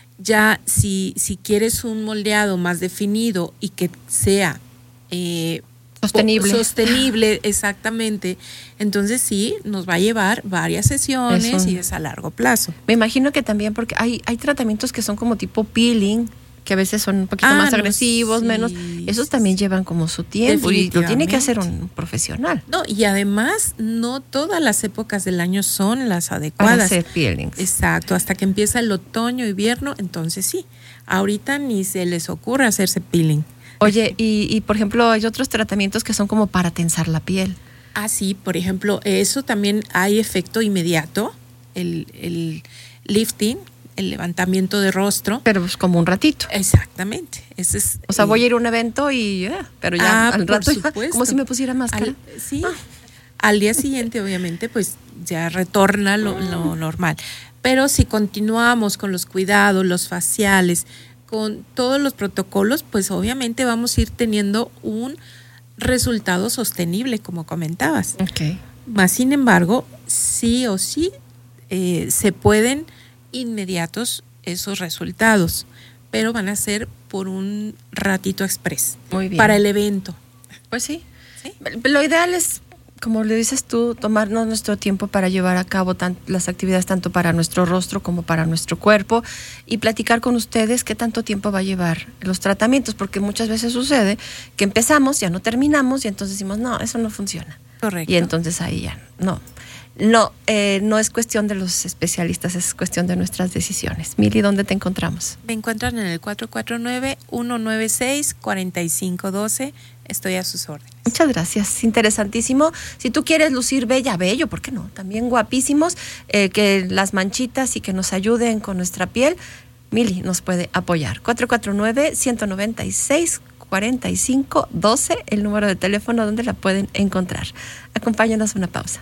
[SPEAKER 18] Ya si, si quieres un moldeado más definido y que sea eh,
[SPEAKER 2] sostenible.
[SPEAKER 18] Sostenible, exactamente. Entonces sí, nos va a llevar varias sesiones Eso. y es a largo plazo.
[SPEAKER 2] Me imagino que también porque hay, hay tratamientos que son como tipo peeling, que a veces son un poquito ah, más agresivos, no, sí. menos. Esos también llevan como su tiempo y lo tiene que hacer un profesional.
[SPEAKER 18] No, y además no todas las épocas del año son las adecuadas.
[SPEAKER 2] Para hacer peelings.
[SPEAKER 18] Exacto, hasta que empieza el otoño, invierno, entonces sí. Ahorita ni se les ocurre hacerse peeling.
[SPEAKER 2] Oye, y, y por ejemplo, hay otros tratamientos que son como para tensar la piel.
[SPEAKER 18] Ah, sí, por ejemplo, eso también hay efecto inmediato, el, el lifting, el levantamiento de rostro.
[SPEAKER 2] Pero pues como un ratito.
[SPEAKER 18] Exactamente. Ese es,
[SPEAKER 2] o sea, voy a ir a un evento y ya, pero ya
[SPEAKER 18] ah,
[SPEAKER 2] al rato
[SPEAKER 18] ya,
[SPEAKER 2] como si me pusiera máscara.
[SPEAKER 18] Al, sí. Ah. Al día siguiente, obviamente, pues ya retorna lo, lo normal. Pero si continuamos con los cuidados, los faciales, con todos los protocolos, pues obviamente vamos a ir teniendo un resultado sostenible, como comentabas.
[SPEAKER 2] Okay.
[SPEAKER 18] Más sin embargo, sí o sí eh, se pueden inmediatos esos resultados, pero van a ser por un ratito express.
[SPEAKER 2] Muy bien.
[SPEAKER 18] Para el evento.
[SPEAKER 2] Pues sí. ¿Sí? Lo ideal es, como le dices tú, tomarnos nuestro tiempo para llevar a cabo tan, las actividades tanto para nuestro rostro como para nuestro cuerpo y platicar con ustedes qué tanto tiempo va a llevar los tratamientos, porque muchas veces sucede que empezamos, ya no terminamos y entonces decimos, no, eso no funciona.
[SPEAKER 18] Correcto.
[SPEAKER 2] Y entonces ahí ya, no. No, eh, no es cuestión de los especialistas, es cuestión de nuestras decisiones. Mili, ¿dónde te encontramos?
[SPEAKER 18] Me encuentran en el cuatro cuatro nueve, uno nueve seis, cuatro cinco uno dos. Estoy a sus órdenes.
[SPEAKER 2] Muchas gracias, interesantísimo. Si tú quieres lucir bella, bello, ¿por qué no? También guapísimos, eh, que las manchitas y que nos ayuden con nuestra piel, Mili nos puede apoyar. cuatro cuatro nueve, uno nueve seis, cuatro cinco uno dos, el número de teléfono donde la pueden encontrar. Acompáñanos a una pausa.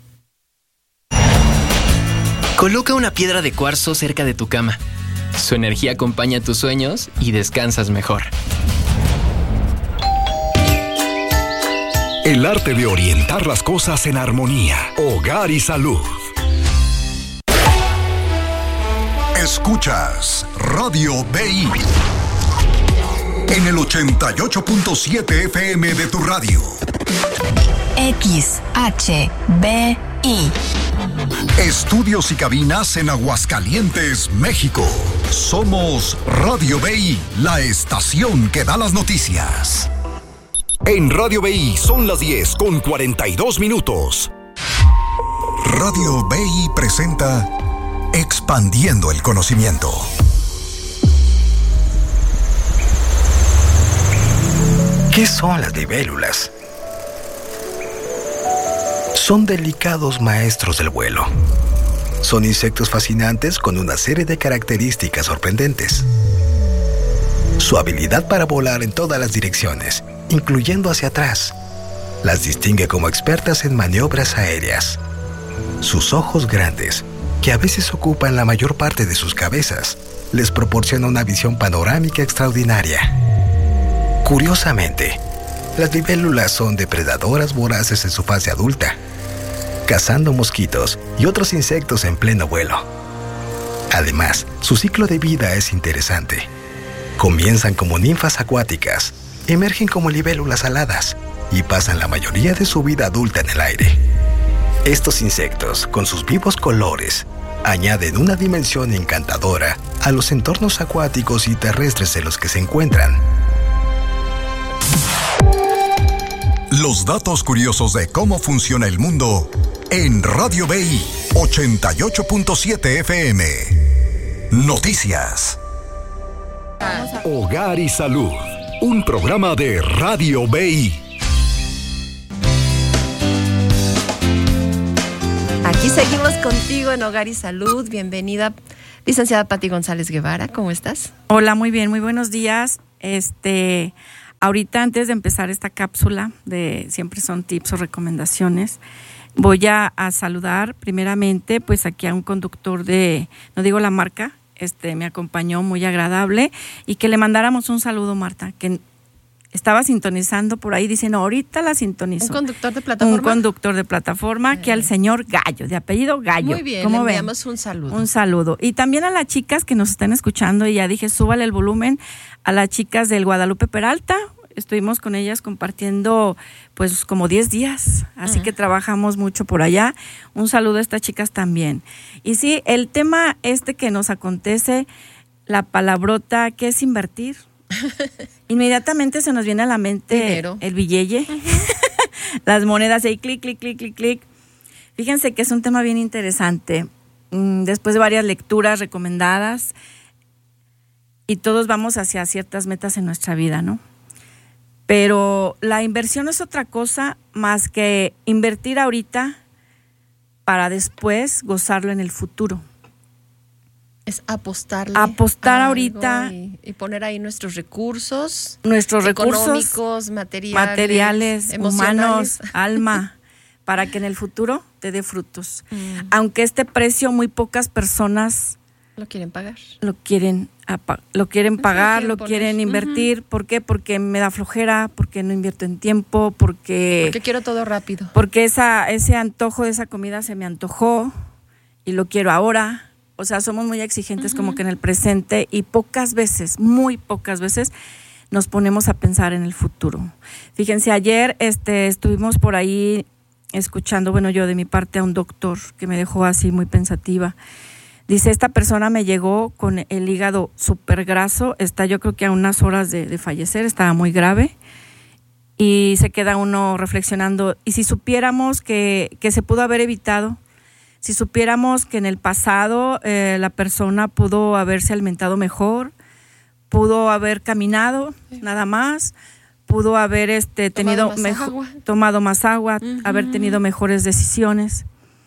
[SPEAKER 3] Coloca una piedra de cuarzo cerca de tu cama. Su energía acompaña tus sueños y descansas mejor.
[SPEAKER 4] El arte de orientar las cosas en armonía. Hogar y salud. Escuchas Radio B I en el ochenta y ocho punto siete F M de tu radio.
[SPEAKER 5] X H B I.
[SPEAKER 4] Estudios y cabinas en Aguascalientes, México. Somos Radio B I, la estación que da las noticias. En Radio B I son las diez con cuarenta y dos minutos. Radio B I presenta Expandiendo el Conocimiento.
[SPEAKER 19] ¿Qué son las libélulas? Son delicados maestros del vuelo. Son insectos fascinantes con una serie de características sorprendentes. Su habilidad para volar en todas las direcciones, incluyendo hacia atrás, las distingue como expertas en maniobras aéreas. Sus ojos grandes, que a veces ocupan la mayor parte de sus cabezas, les proporciona una visión panorámica extraordinaria. Curiosamente, las libélulas son depredadoras voraces en su fase adulta, cazando mosquitos y otros insectos en pleno vuelo. Además, su ciclo de vida es interesante. Comienzan como ninfas acuáticas, emergen como libélulas aladas y pasan la mayoría de su vida adulta en el aire. Estos insectos, con sus vivos colores, añaden una dimensión encantadora a los entornos acuáticos y terrestres en los que se encuentran.
[SPEAKER 4] Los datos curiosos de cómo funciona el mundo en Radio B I ochenta y ocho punto siete F M. Noticias. Hogar y salud. Un programa de Radio B I.
[SPEAKER 2] Aquí seguimos contigo en Hogar y Salud. Bienvenida. Licenciada Pati González Guevara, ¿cómo estás?
[SPEAKER 20] Hola, muy bien, muy buenos días. Este, ahorita antes de empezar esta cápsula de siempre son tips o recomendaciones, voy a, a saludar primeramente pues aquí a un conductor de, no digo la marca, este me acompañó muy agradable y que le mandáramos un saludo, Marta, que estaba sintonizando por ahí, diciendo, ahorita la sintonizo.
[SPEAKER 2] ¿Un conductor de plataforma?
[SPEAKER 20] Un conductor de plataforma, eh. que al señor Gallo, de apellido Gallo.
[SPEAKER 2] Muy bien,
[SPEAKER 20] ¿Cómo
[SPEAKER 2] le
[SPEAKER 20] ven?
[SPEAKER 2] enviamos un saludo.
[SPEAKER 20] Un saludo. Y también a las chicas que nos están escuchando, y ya dije, súbale el volumen, a las chicas del Guadalupe Peralta. Estuvimos con ellas compartiendo pues como diez días, así uh-huh. que trabajamos mucho por allá. Un saludo a estas chicas también. Y sí, el tema este que nos acontece, la palabrota, ¿qué es invertir? Inmediatamente se nos viene a la mente Dinero. el billete, uh-huh. las monedas ahí, clic, clic, clic, clic, clic. Fíjense que es un tema bien interesante. Después de varias lecturas recomendadas, y todos vamos hacia ciertas metas en nuestra vida, ¿no? Pero la inversión es otra cosa más que invertir ahorita para después gozarlo en el futuro.
[SPEAKER 2] Es apostarle.
[SPEAKER 20] Apostar ahorita.
[SPEAKER 2] Y, y poner ahí nuestros recursos.
[SPEAKER 20] Nuestros recursos.
[SPEAKER 2] Económicos, materiales.
[SPEAKER 20] Materiales, humanos, alma, para que en el futuro te dé frutos. Mm. Aunque este precio muy pocas personas
[SPEAKER 2] lo quieren pagar.
[SPEAKER 20] Lo quieren, lo quieren pagar, lo quieren, lo quieren invertir. Uh-huh. ¿Por qué? Porque me da flojera, porque no invierto en tiempo, porque...
[SPEAKER 2] Porque quiero todo rápido.
[SPEAKER 20] Porque esa, ese antojo de esa comida se me antojó y lo quiero ahora. O sea, somos muy exigentes uh-huh. como que en el presente, y pocas veces, muy pocas veces, nos ponemos a pensar en el futuro. Fíjense, ayer este, estuvimos por ahí escuchando, bueno, yo de mi parte a un doctor que me dejó así muy pensativa. Dice, esta persona me llegó con el hígado súper graso, está yo creo que a unas horas de, de fallecer, estaba muy grave, y se queda uno reflexionando, y si supiéramos que, que se pudo haber evitado, si supiéramos que en el pasado eh, la persona pudo haberse alimentado mejor, pudo haber caminado sí. nada más, pudo haber este, tenido
[SPEAKER 2] tomado, más
[SPEAKER 20] mejor, tomado más agua, uh-huh. haber tenido mejores decisiones.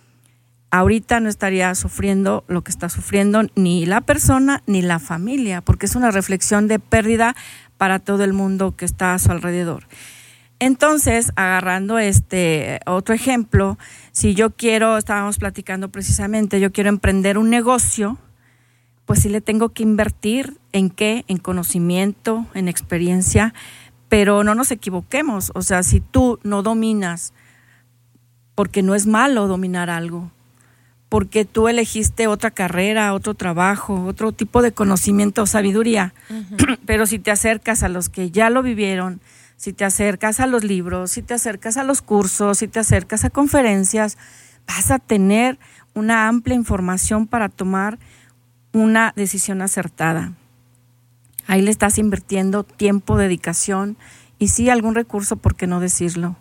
[SPEAKER 20] Ahorita no estaría sufriendo lo que está sufriendo ni la persona ni la familia, porque es una reflexión de pérdida para todo el mundo que está a su alrededor. Entonces, agarrando este otro ejemplo, si yo quiero, estábamos platicando precisamente, yo quiero emprender un negocio, pues sí le tengo que invertir en qué, en conocimiento, en experiencia, pero no nos equivoquemos, o sea, si tú no dominas, porque no es malo dominar algo, porque tú elegiste otra carrera, otro trabajo, otro tipo de conocimiento o sabiduría. Uh-huh. Pero si te acercas a los que ya lo vivieron, si te acercas a los libros, si te acercas a los cursos, si te acercas a conferencias, vas a tener una amplia información para tomar una decisión acertada. Ahí le estás invirtiendo tiempo, dedicación y sí algún recurso, ¿por qué no decirlo?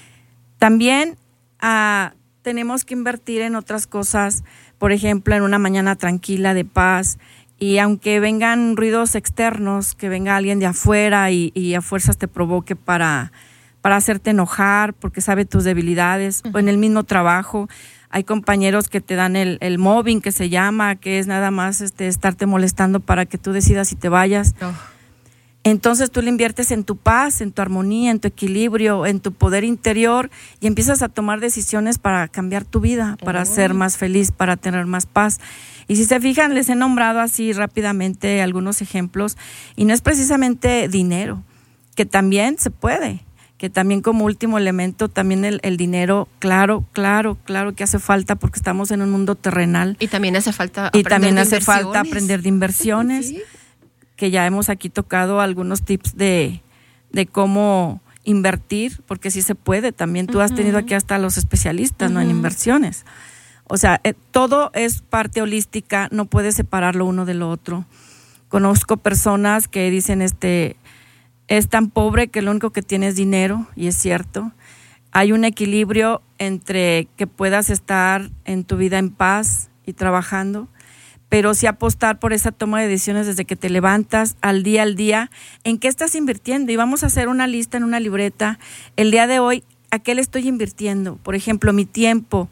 [SPEAKER 20] También a... Uh, tenemos que invertir en otras cosas, por ejemplo, en una mañana tranquila, de paz, y aunque vengan ruidos externos, que venga alguien de afuera y, y a fuerzas te provoque para, para hacerte enojar, porque sabe tus debilidades, uh-huh. o en el mismo trabajo, hay compañeros que te dan el, el mobbing, que se llama, que es nada más este, estarte molestando para que tú decidas si te vayas. Oh. Entonces tú le inviertes en tu paz, en tu armonía, en tu equilibrio, en tu poder interior, y empiezas a tomar decisiones para cambiar tu vida, para oh. ser más feliz, para tener más paz. Y si se fijan, les he nombrado así rápidamente algunos ejemplos, y no es precisamente dinero, que también se puede, que también como último elemento, también el, el dinero, claro, claro, claro que hace falta porque estamos en un mundo terrenal.
[SPEAKER 2] Y también hace falta
[SPEAKER 20] aprender Y también hace falta aprender de inversiones. ¿Sí? Que ya hemos aquí tocado algunos tips de, de cómo invertir, porque sí se puede, también tú uh-huh. has tenido aquí hasta los especialistas, uh-huh. ¿no? En inversiones. O sea, eh, todo es parte holística, no puedes separarlo uno de lo otro. Conozco personas que dicen, este, es tan pobre que lo único que tiene es dinero, y es cierto. Hay un equilibrio entre que puedas estar en tu vida en paz y trabajando, pero sí apostar por esa toma de decisiones desde que te levantas al día al día, en qué estás invirtiendo, y vamos a hacer una lista en una libreta, el día de hoy, ¿a qué le estoy invirtiendo? Por ejemplo, mi tiempo,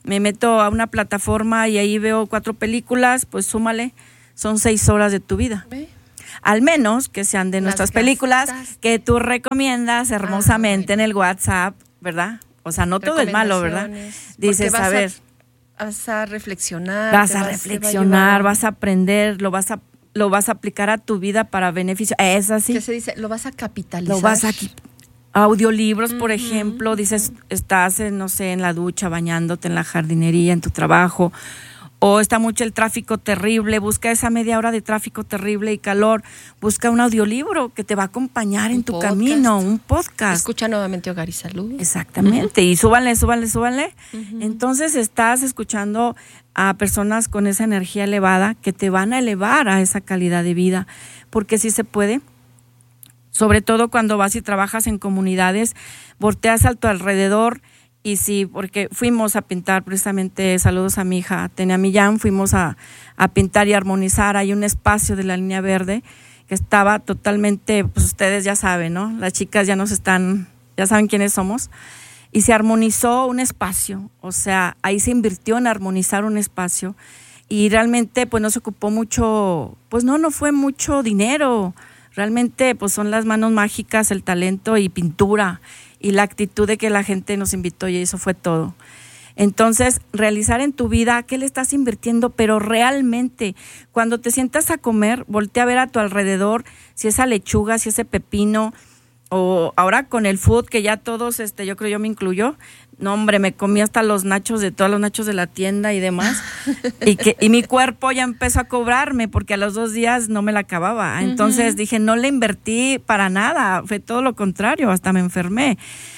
[SPEAKER 20] me meto a una plataforma y ahí veo cuatro películas, pues súmale, son seis horas de tu vida. ¿Eh? Al menos que sean de nuestras películas que tú recomiendas hermosamente ah, en el WhatsApp, ¿verdad? O sea, no todo es malo, ¿verdad? Dices, a ver.
[SPEAKER 2] A, vas a reflexionar.
[SPEAKER 20] Vas a vas, reflexionar, vas a aprender, lo vas a lo vas a aplicar a tu vida para beneficio. Es así.
[SPEAKER 2] ¿Qué se dice? Lo vas a capitalizar.
[SPEAKER 20] Lo vas a audiolibros, por uh-huh. ejemplo, dices, estás, en, no sé, en la ducha, bañándote, en la jardinería, en tu trabajo, o está mucho el tráfico terrible, busca esa media hora de tráfico terrible y calor, busca un audiolibro que te va a acompañar un en tu podcast. camino, un podcast.
[SPEAKER 2] Escucha nuevamente Hogar y Salud.
[SPEAKER 20] Exactamente, uh-huh. y súbanle, súbanle, súbanle. Uh-huh. Entonces estás escuchando a personas con esa energía elevada que te van a elevar a esa calidad de vida, porque sí se puede. Sobre todo cuando vas y trabajas en comunidades, volteas a tu alrededor y sí, porque fuimos a pintar precisamente, saludos a mi hija Tenia Millán, fuimos a, a pintar y armonizar, hay un espacio de la línea verde que estaba totalmente, pues ustedes ya saben, ¿no? Las chicas ya nos están, ya saben quiénes somos, y se armonizó un espacio, o sea, ahí se invirtió en armonizar un espacio y realmente pues no se ocupó mucho, pues no, no fue mucho dinero. Realmente pues son las manos mágicas, el talento y pintura y la actitud de que la gente nos invitó y eso fue todo. Entonces, realizar en tu vida qué le estás invirtiendo, pero realmente cuando te sientas a comer, voltea a ver a tu alrededor, si esa lechuga, si ese pepino, o ahora con el food que ya todos, este, yo creo yo me incluyo, no hombre, me comí hasta los nachos de todos los nachos de la tienda y demás, y que y mi cuerpo ya empezó a cobrarme porque a los dos días no me la acababa, entonces uh-huh. dije, no le invertí para nada, fue todo lo contrario, hasta me enfermé.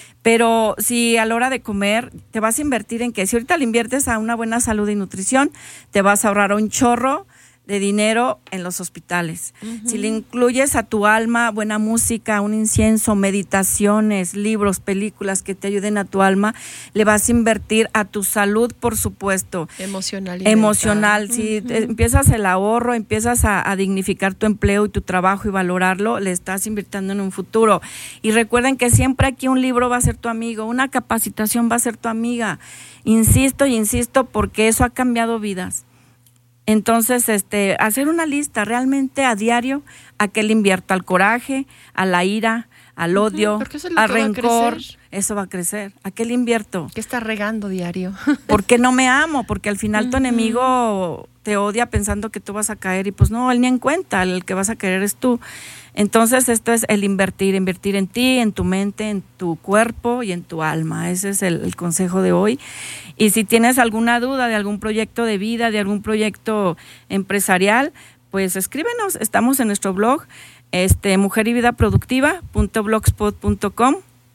[SPEAKER 20] Pero si a la hora de comer te vas a invertir en que si ahorita le inviertes a una buena salud y nutrición, te vas a ahorrar un chorro de dinero en los hospitales. Uh-huh. Si le incluyes a tu alma buena música, un incienso, meditaciones, libros, películas que te ayuden a tu alma, le vas a invertir a tu salud, por supuesto.
[SPEAKER 2] Emocional. Y
[SPEAKER 20] Emocional.
[SPEAKER 2] mental.
[SPEAKER 20] Si
[SPEAKER 2] uh-huh.
[SPEAKER 20] te, empiezas el ahorro, empiezas a, a dignificar tu empleo y tu trabajo y valorarlo, le estás invirtiendo en un futuro. Y recuerden que siempre aquí un libro va a ser tu amigo, una capacitación va a ser tu amiga. Insisto y insisto porque eso ha cambiado vidas. Entonces, este, hacer una lista realmente a diario, a qué le invierto, al coraje, a la ira, al odio, uh-huh, al rencor, eso va a crecer. ¿A qué le invierto?
[SPEAKER 2] ¿Qué está regando diario?
[SPEAKER 20] ¿Por qué no me amo? Porque al final uh-huh. tu enemigo te odia pensando que tú vas a caer y pues no, él ni en cuenta, el que vas a querer es tú. Entonces esto es el invertir, invertir en ti, en tu mente, en tu cuerpo y en tu alma. Ese es el, el consejo de hoy. Y si tienes alguna duda de algún proyecto de vida, de algún proyecto empresarial, pues escríbenos. Estamos en nuestro blog, este, mujer y vida productiva punto blogspot punto com,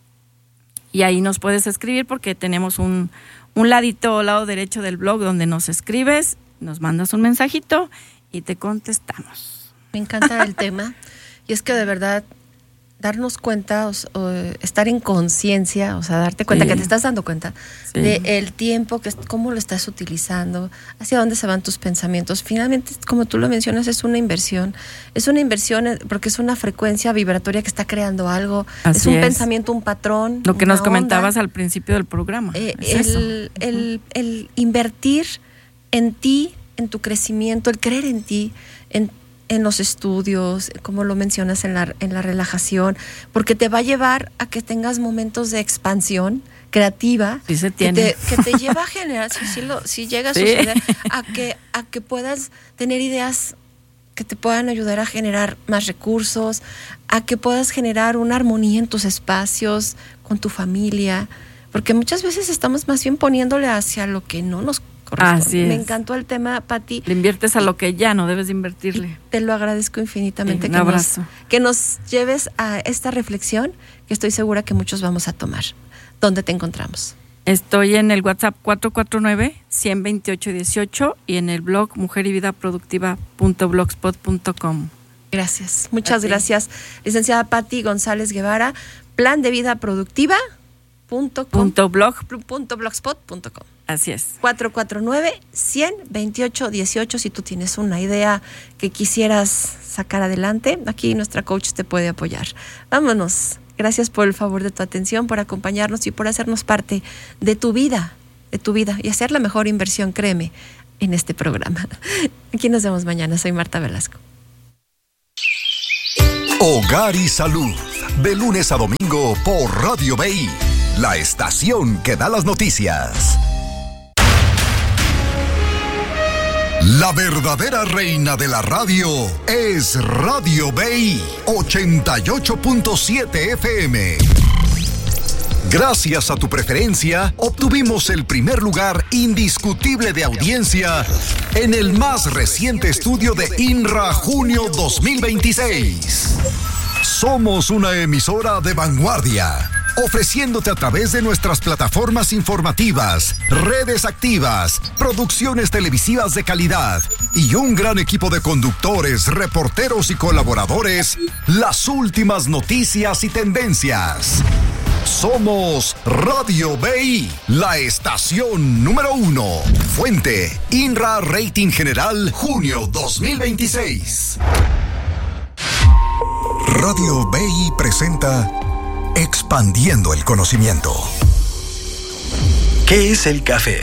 [SPEAKER 20] y ahí nos puedes escribir porque tenemos un, un ladito al lado derecho del blog donde nos escribes, nos mandas un mensajito y te contestamos.
[SPEAKER 2] Me encanta el tema. Y es que de verdad, darnos cuenta, o, o, estar en conciencia, o sea, darte cuenta sí. que te estás dando cuenta sí. del tiempo, que cómo lo estás utilizando, hacia dónde se van tus pensamientos. Finalmente, como tú lo mencionas, es una inversión. Es una inversión porque es una frecuencia vibratoria que está creando algo.
[SPEAKER 20] Así
[SPEAKER 2] es un
[SPEAKER 20] es.
[SPEAKER 2] pensamiento, un patrón.
[SPEAKER 20] Lo que nos
[SPEAKER 2] onda.
[SPEAKER 20] comentabas al principio del programa.
[SPEAKER 2] Eh, el, el, el invertir en ti, en tu crecimiento, el creer en ti, en en los estudios, como lo mencionas en la, en la relajación, porque te va a llevar a que tengas momentos de expansión creativa,
[SPEAKER 20] sí se
[SPEAKER 2] que,
[SPEAKER 20] tiene.
[SPEAKER 2] te, que te lleva a generar, si, si, lo, si llega a
[SPEAKER 20] sí.
[SPEAKER 2] suceder, a que, a que puedas tener ideas que te puedan ayudar a generar más recursos, a que puedas generar una armonía en tus espacios, con tu familia, porque muchas veces estamos más bien poniéndole hacia lo que no nos corresponde.
[SPEAKER 20] Así es.
[SPEAKER 2] Me encantó el tema, Pati.
[SPEAKER 20] Le inviertes a lo que ya no debes de invertirle.
[SPEAKER 2] Te lo agradezco infinitamente.
[SPEAKER 20] Sí, un
[SPEAKER 2] que
[SPEAKER 20] abrazo.
[SPEAKER 2] Nos, que nos lleves a esta reflexión que estoy segura que muchos vamos a tomar. ¿Dónde te encontramos?
[SPEAKER 20] Estoy en el WhatsApp cuatro cuatro nueve, uno cero dos ocho uno ocho y en el blog mujer y vida productiva punto blogspot punto com.
[SPEAKER 2] Gracias. Muchas gracias. Licenciada Pati González Guevara, plan de vida productiva punto com.
[SPEAKER 20] Punto blog.
[SPEAKER 2] Punto blogspot punto com.
[SPEAKER 20] Así es.
[SPEAKER 2] cuatro cuatro nueve, uno cero dos ocho uno ocho. Si tú tienes una idea que quisieras sacar adelante, aquí nuestra coach te puede apoyar. Vámonos. Gracias por el favor de tu atención, por acompañarnos y por hacernos parte de tu vida de tu vida y hacer la mejor inversión, créeme, en este programa. Aquí nos vemos mañana. Soy Marta Velasco.
[SPEAKER 4] Hogar y Salud, de lunes a domingo por Radio B I, la estación que da las noticias. La verdadera reina de la radio es Radio B I ochenta y ocho punto siete F M. Gracias a tu preferencia, obtuvimos el primer lugar indiscutible de audiencia en el más reciente estudio de INRA Junio dos mil veintiséis. Somos una emisora de vanguardia, ofreciéndote a través de nuestras plataformas informativas, redes activas, producciones televisivas de calidad y un gran equipo de conductores, reporteros y colaboradores, las últimas noticias y tendencias. Somos Radio B I, la estación número uno. Fuente, INRA Rating General, junio dos mil veintiséis. Radio B I presenta Expandiendo el Conocimiento.
[SPEAKER 19] ¿Qué es el café?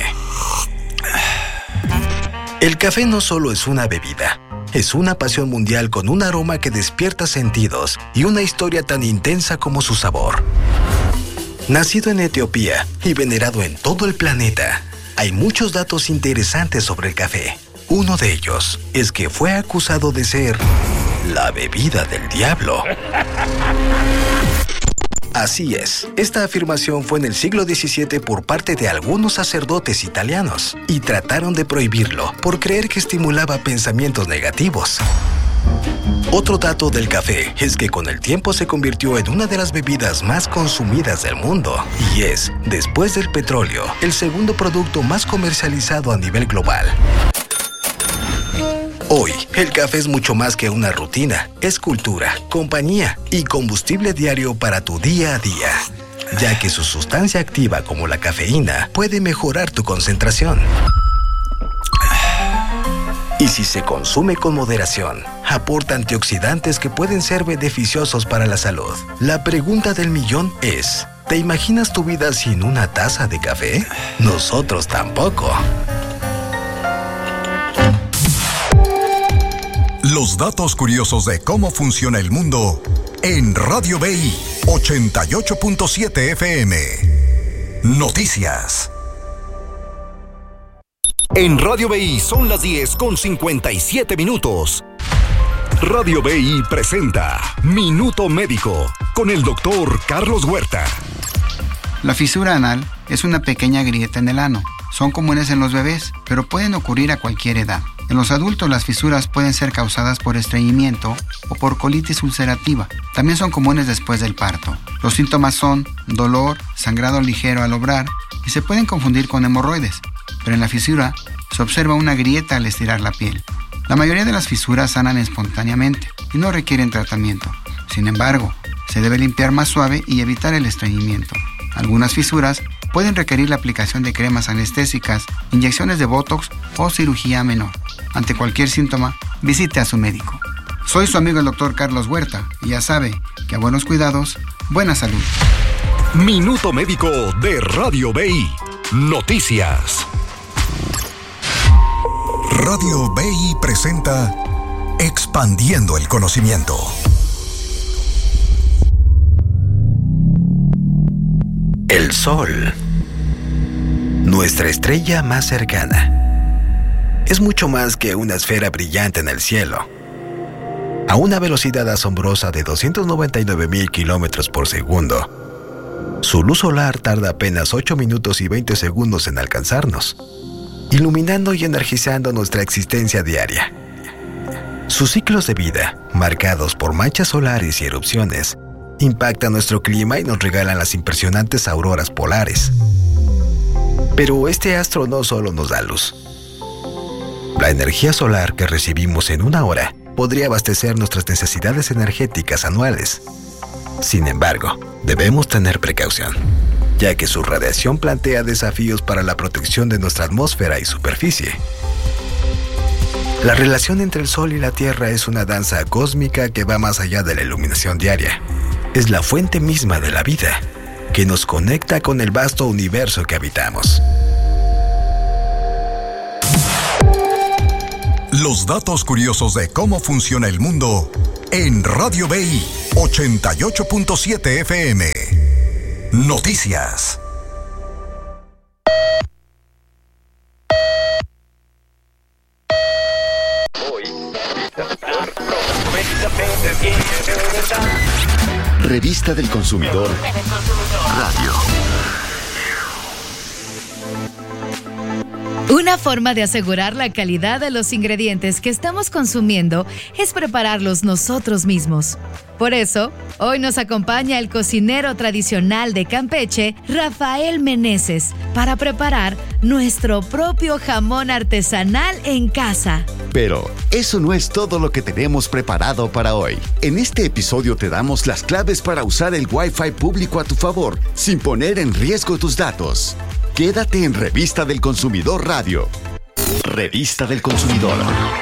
[SPEAKER 19] El café no solo es una bebida, es una pasión mundial con un aroma que despierta sentidos y una historia tan intensa como su sabor. Nacido en Etiopía y venerado en todo el planeta, hay muchos datos interesantes sobre el café. Uno de ellos es que fue acusado de ser la bebida del diablo. Así es, esta afirmación fue en el siglo diecisiete por parte de algunos sacerdotes italianos y trataron de prohibirlo por creer que estimulaba pensamientos negativos. Otro dato del café es que con el tiempo se convirtió en una de las bebidas más consumidas del mundo y es, después del petróleo, el segundo producto más comercializado a nivel global. Hoy, el café es mucho más que una rutina, es cultura, compañía y combustible diario para tu día a día, ya que su sustancia activa como la cafeína puede mejorar tu concentración. Y si se consume con moderación, aporta antioxidantes que pueden ser beneficiosos para la salud. La pregunta del millón es, ¿te imaginas tu vida sin una taza de café? Nosotros tampoco.
[SPEAKER 4] Los datos curiosos de cómo funciona el mundo en Radio B I ochenta y ocho punto siete F M. Noticias. En Radio B I son las diez con cincuenta y siete minutos. Radio B I presenta Minuto Médico con el doctor Carlos Huerta.
[SPEAKER 7] La fisura anal es una pequeña grieta en el ano. Son comunes en los bebés, pero pueden ocurrir a cualquier edad. En los adultos las fisuras pueden ser causadas por estreñimiento o por colitis ulcerativa. También son comunes después del parto. Los síntomas son dolor, sangrado ligero al obrar y se pueden confundir con hemorroides. Pero en la fisura se observa una grieta al estirar la piel. La mayoría de las fisuras sanan espontáneamente y no requieren tratamiento. Sin embargo, se debe limpiar más suave y evitar el estreñimiento. Algunas fisuras pueden requerir la aplicación de cremas anestésicas, inyecciones de botox o cirugía menor. Ante cualquier síntoma, visite a su médico. Soy su amigo el doctor Carlos Huerta y ya sabe que a buenos cuidados, buena salud.
[SPEAKER 4] Minuto Médico de Radio B I. Noticias. Radio B I presenta Expandiendo el Conocimiento.
[SPEAKER 19] El Sol, nuestra estrella más cercana, es mucho más que una esfera brillante en el cielo. A una velocidad asombrosa de doscientos noventa y nueve mil kilómetros por segundo, su luz solar tarda apenas ocho minutos y veinte segundos en alcanzarnos, iluminando y energizando nuestra existencia diaria. Sus ciclos de vida, marcados por manchas solares y erupciones, impactan nuestro clima y nos regalan las impresionantes auroras polares. Pero este astro no solo nos da luz. La energía solar que recibimos en una hora podría abastecer nuestras necesidades energéticas anuales. Sin embargo, debemos tener precaución, ya que su radiación plantea desafíos para la protección de nuestra atmósfera y superficie. La relación entre el Sol y la Tierra es una danza cósmica que va más allá de la iluminación diaria. Es la fuente misma de la vida, que nos conecta con el vasto universo que habitamos.
[SPEAKER 4] Los datos curiosos de cómo funciona el mundo en Radio B I ochenta y ocho punto siete F M. Noticias.
[SPEAKER 21] Revista del Consumidor Radio.
[SPEAKER 22] Una forma de asegurar la calidad de los ingredientes que estamos consumiendo es prepararlos nosotros mismos. Por eso, hoy nos acompaña el cocinero tradicional de Campeche, Rafael Meneses, para preparar nuestro propio jamón artesanal en casa.
[SPEAKER 21] Pero eso no es todo lo que tenemos preparado para hoy. En este episodio te damos las claves para usar el Wi-Fi público a tu favor, sin poner en riesgo tus datos. Quédate en Revista del Consumidor Radio. Revista del Consumidor.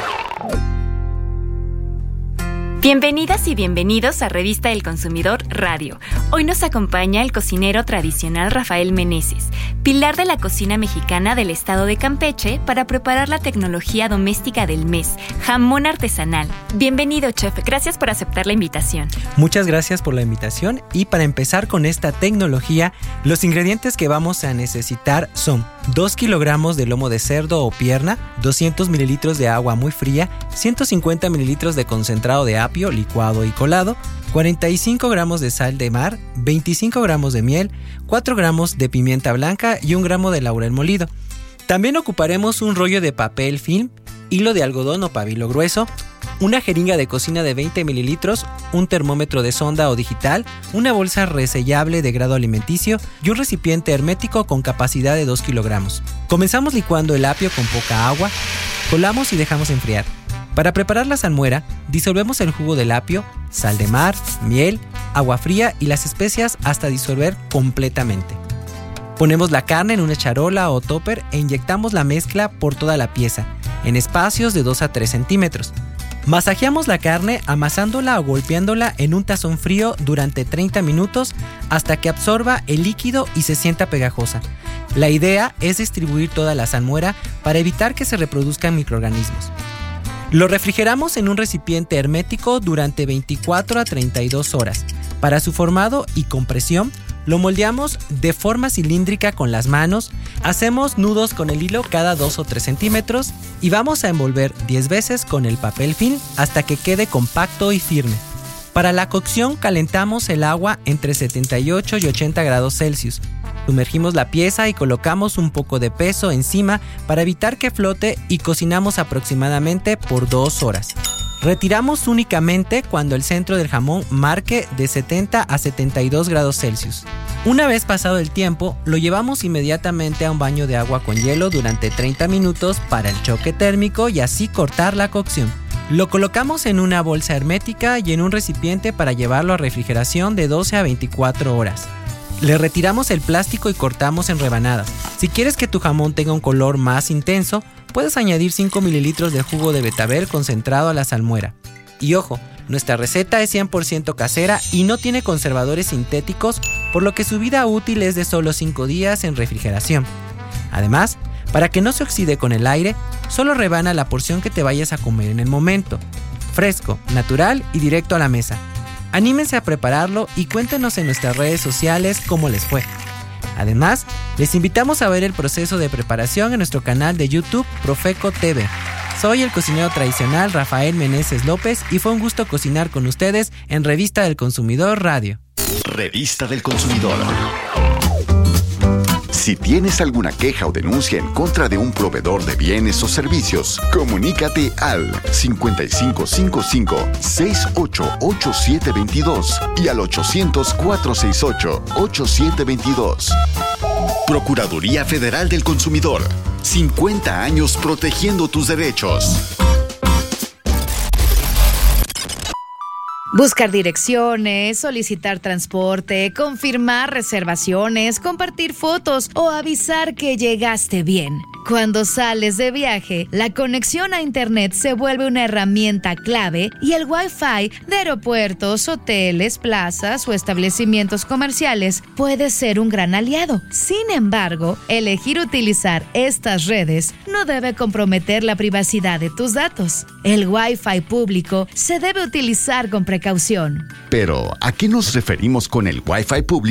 [SPEAKER 23] Bienvenidas y bienvenidos a Revista del Consumidor Radio. Hoy nos acompaña el cocinero tradicional Rafael Meneses, pilar de la cocina mexicana del estado de Campeche, para preparar la tecnología doméstica del mes, jamón artesanal. Bienvenido, chef. Gracias por aceptar la invitación.
[SPEAKER 24] Muchas gracias por la invitación, y para empezar con esta tecnología, los ingredientes que vamos a necesitar son dos kilogramos de lomo de cerdo o pierna, doscientos mililitros de agua muy fría, ciento cincuenta mililitros de concentrado de apio licuado y colado, cuarenta y cinco gramos de sal de mar, veinticinco gramos de miel, cuatro gramos de pimienta blanca y un gramo de laurel molido. También ocuparemos un rollo de papel film, hilo de algodón o pabilo grueso, una jeringa de cocina de veinte mililitros, un termómetro de sonda o digital, una bolsa resellable de grado alimenticio y un recipiente hermético con capacidad de dos kilogramos. Comenzamos licuando el apio con poca agua, colamos y dejamos enfriar. Para preparar la salmuera, disolvemos el jugo del apio, sal de mar, miel, agua fría y las especias hasta disolver completamente. Ponemos la carne en una charola o topper e inyectamos la mezcla por toda la pieza, en espacios de dos a tres centímetros. Masajeamos la carne amasándola o golpeándola en un tazón frío durante treinta minutos hasta que absorba el líquido y se sienta pegajosa. La idea es distribuir toda la salmuera para evitar que se reproduzcan microorganismos. Lo refrigeramos en un recipiente hermético durante veinticuatro a treinta y dos horas. Para su formado y compresión, lo moldeamos de forma cilíndrica con las manos, hacemos nudos con el hilo cada dos o tres centímetros y vamos a envolver diez veces con el papel film hasta que quede compacto y firme. Para la cocción calentamos el agua entre setenta y ocho y ochenta grados Celsius. Sumergimos la pieza y colocamos un poco de peso encima para evitar que flote y cocinamos aproximadamente por dos horas. Retiramos únicamente cuando el centro del jamón marque de setenta a setenta y dos grados Celsius. Una vez pasado el tiempo, lo llevamos inmediatamente a un baño de agua con hielo durante treinta minutos para el choque térmico y así cortar la cocción. Lo colocamos en una bolsa hermética y en un recipiente para llevarlo a refrigeración de doce a veinticuatro horas. Le retiramos el plástico y cortamos en rebanadas. Si quieres que tu jamón tenga un color más intenso, puedes añadir cinco mililitros de jugo de betabel concentrado a la salmuera. Y ojo, nuestra receta es cien por ciento casera y no tiene conservadores sintéticos, por lo que su vida útil es de solo cinco días en refrigeración. Además, para que no se oxide con el aire, solo rebana la porción que te vayas a comer en el momento. Fresco, natural y directo a la mesa. Anímense a prepararlo y cuéntenos en nuestras redes sociales cómo les fue. Además, les invitamos a ver el proceso de preparación en nuestro canal de YouTube Profeco T V. Soy el cocinero tradicional Rafael Meneses López y fue un gusto cocinar con ustedes en Revista del Consumidor Radio.
[SPEAKER 21] Revista del Consumidor. Si tienes alguna queja o denuncia en contra de un proveedor de bienes o servicios, comunícate al cincuenta y cinco cincuenta y cinco, sesenta y ocho, ochenta y siete veintidós y al ochocientos, cuatrocientos sesenta y ocho, ochenta y siete veintidós. Procuraduría Federal del Consumidor. cincuenta años protegiendo tus derechos.
[SPEAKER 22] Buscar direcciones, solicitar transporte, confirmar reservaciones, compartir fotos o avisar que llegaste bien. Cuando sales de viaje, la conexión a Internet se vuelve una herramienta clave y el Wi-Fi de aeropuertos, hoteles, plazas o establecimientos comerciales puede ser un gran aliado. Sin embargo, elegir utilizar estas redes no debe comprometer la privacidad de tus datos. El Wi-Fi público se debe utilizar con precaución.
[SPEAKER 21] Pero, ¿a qué nos referimos con el Wi-Fi público?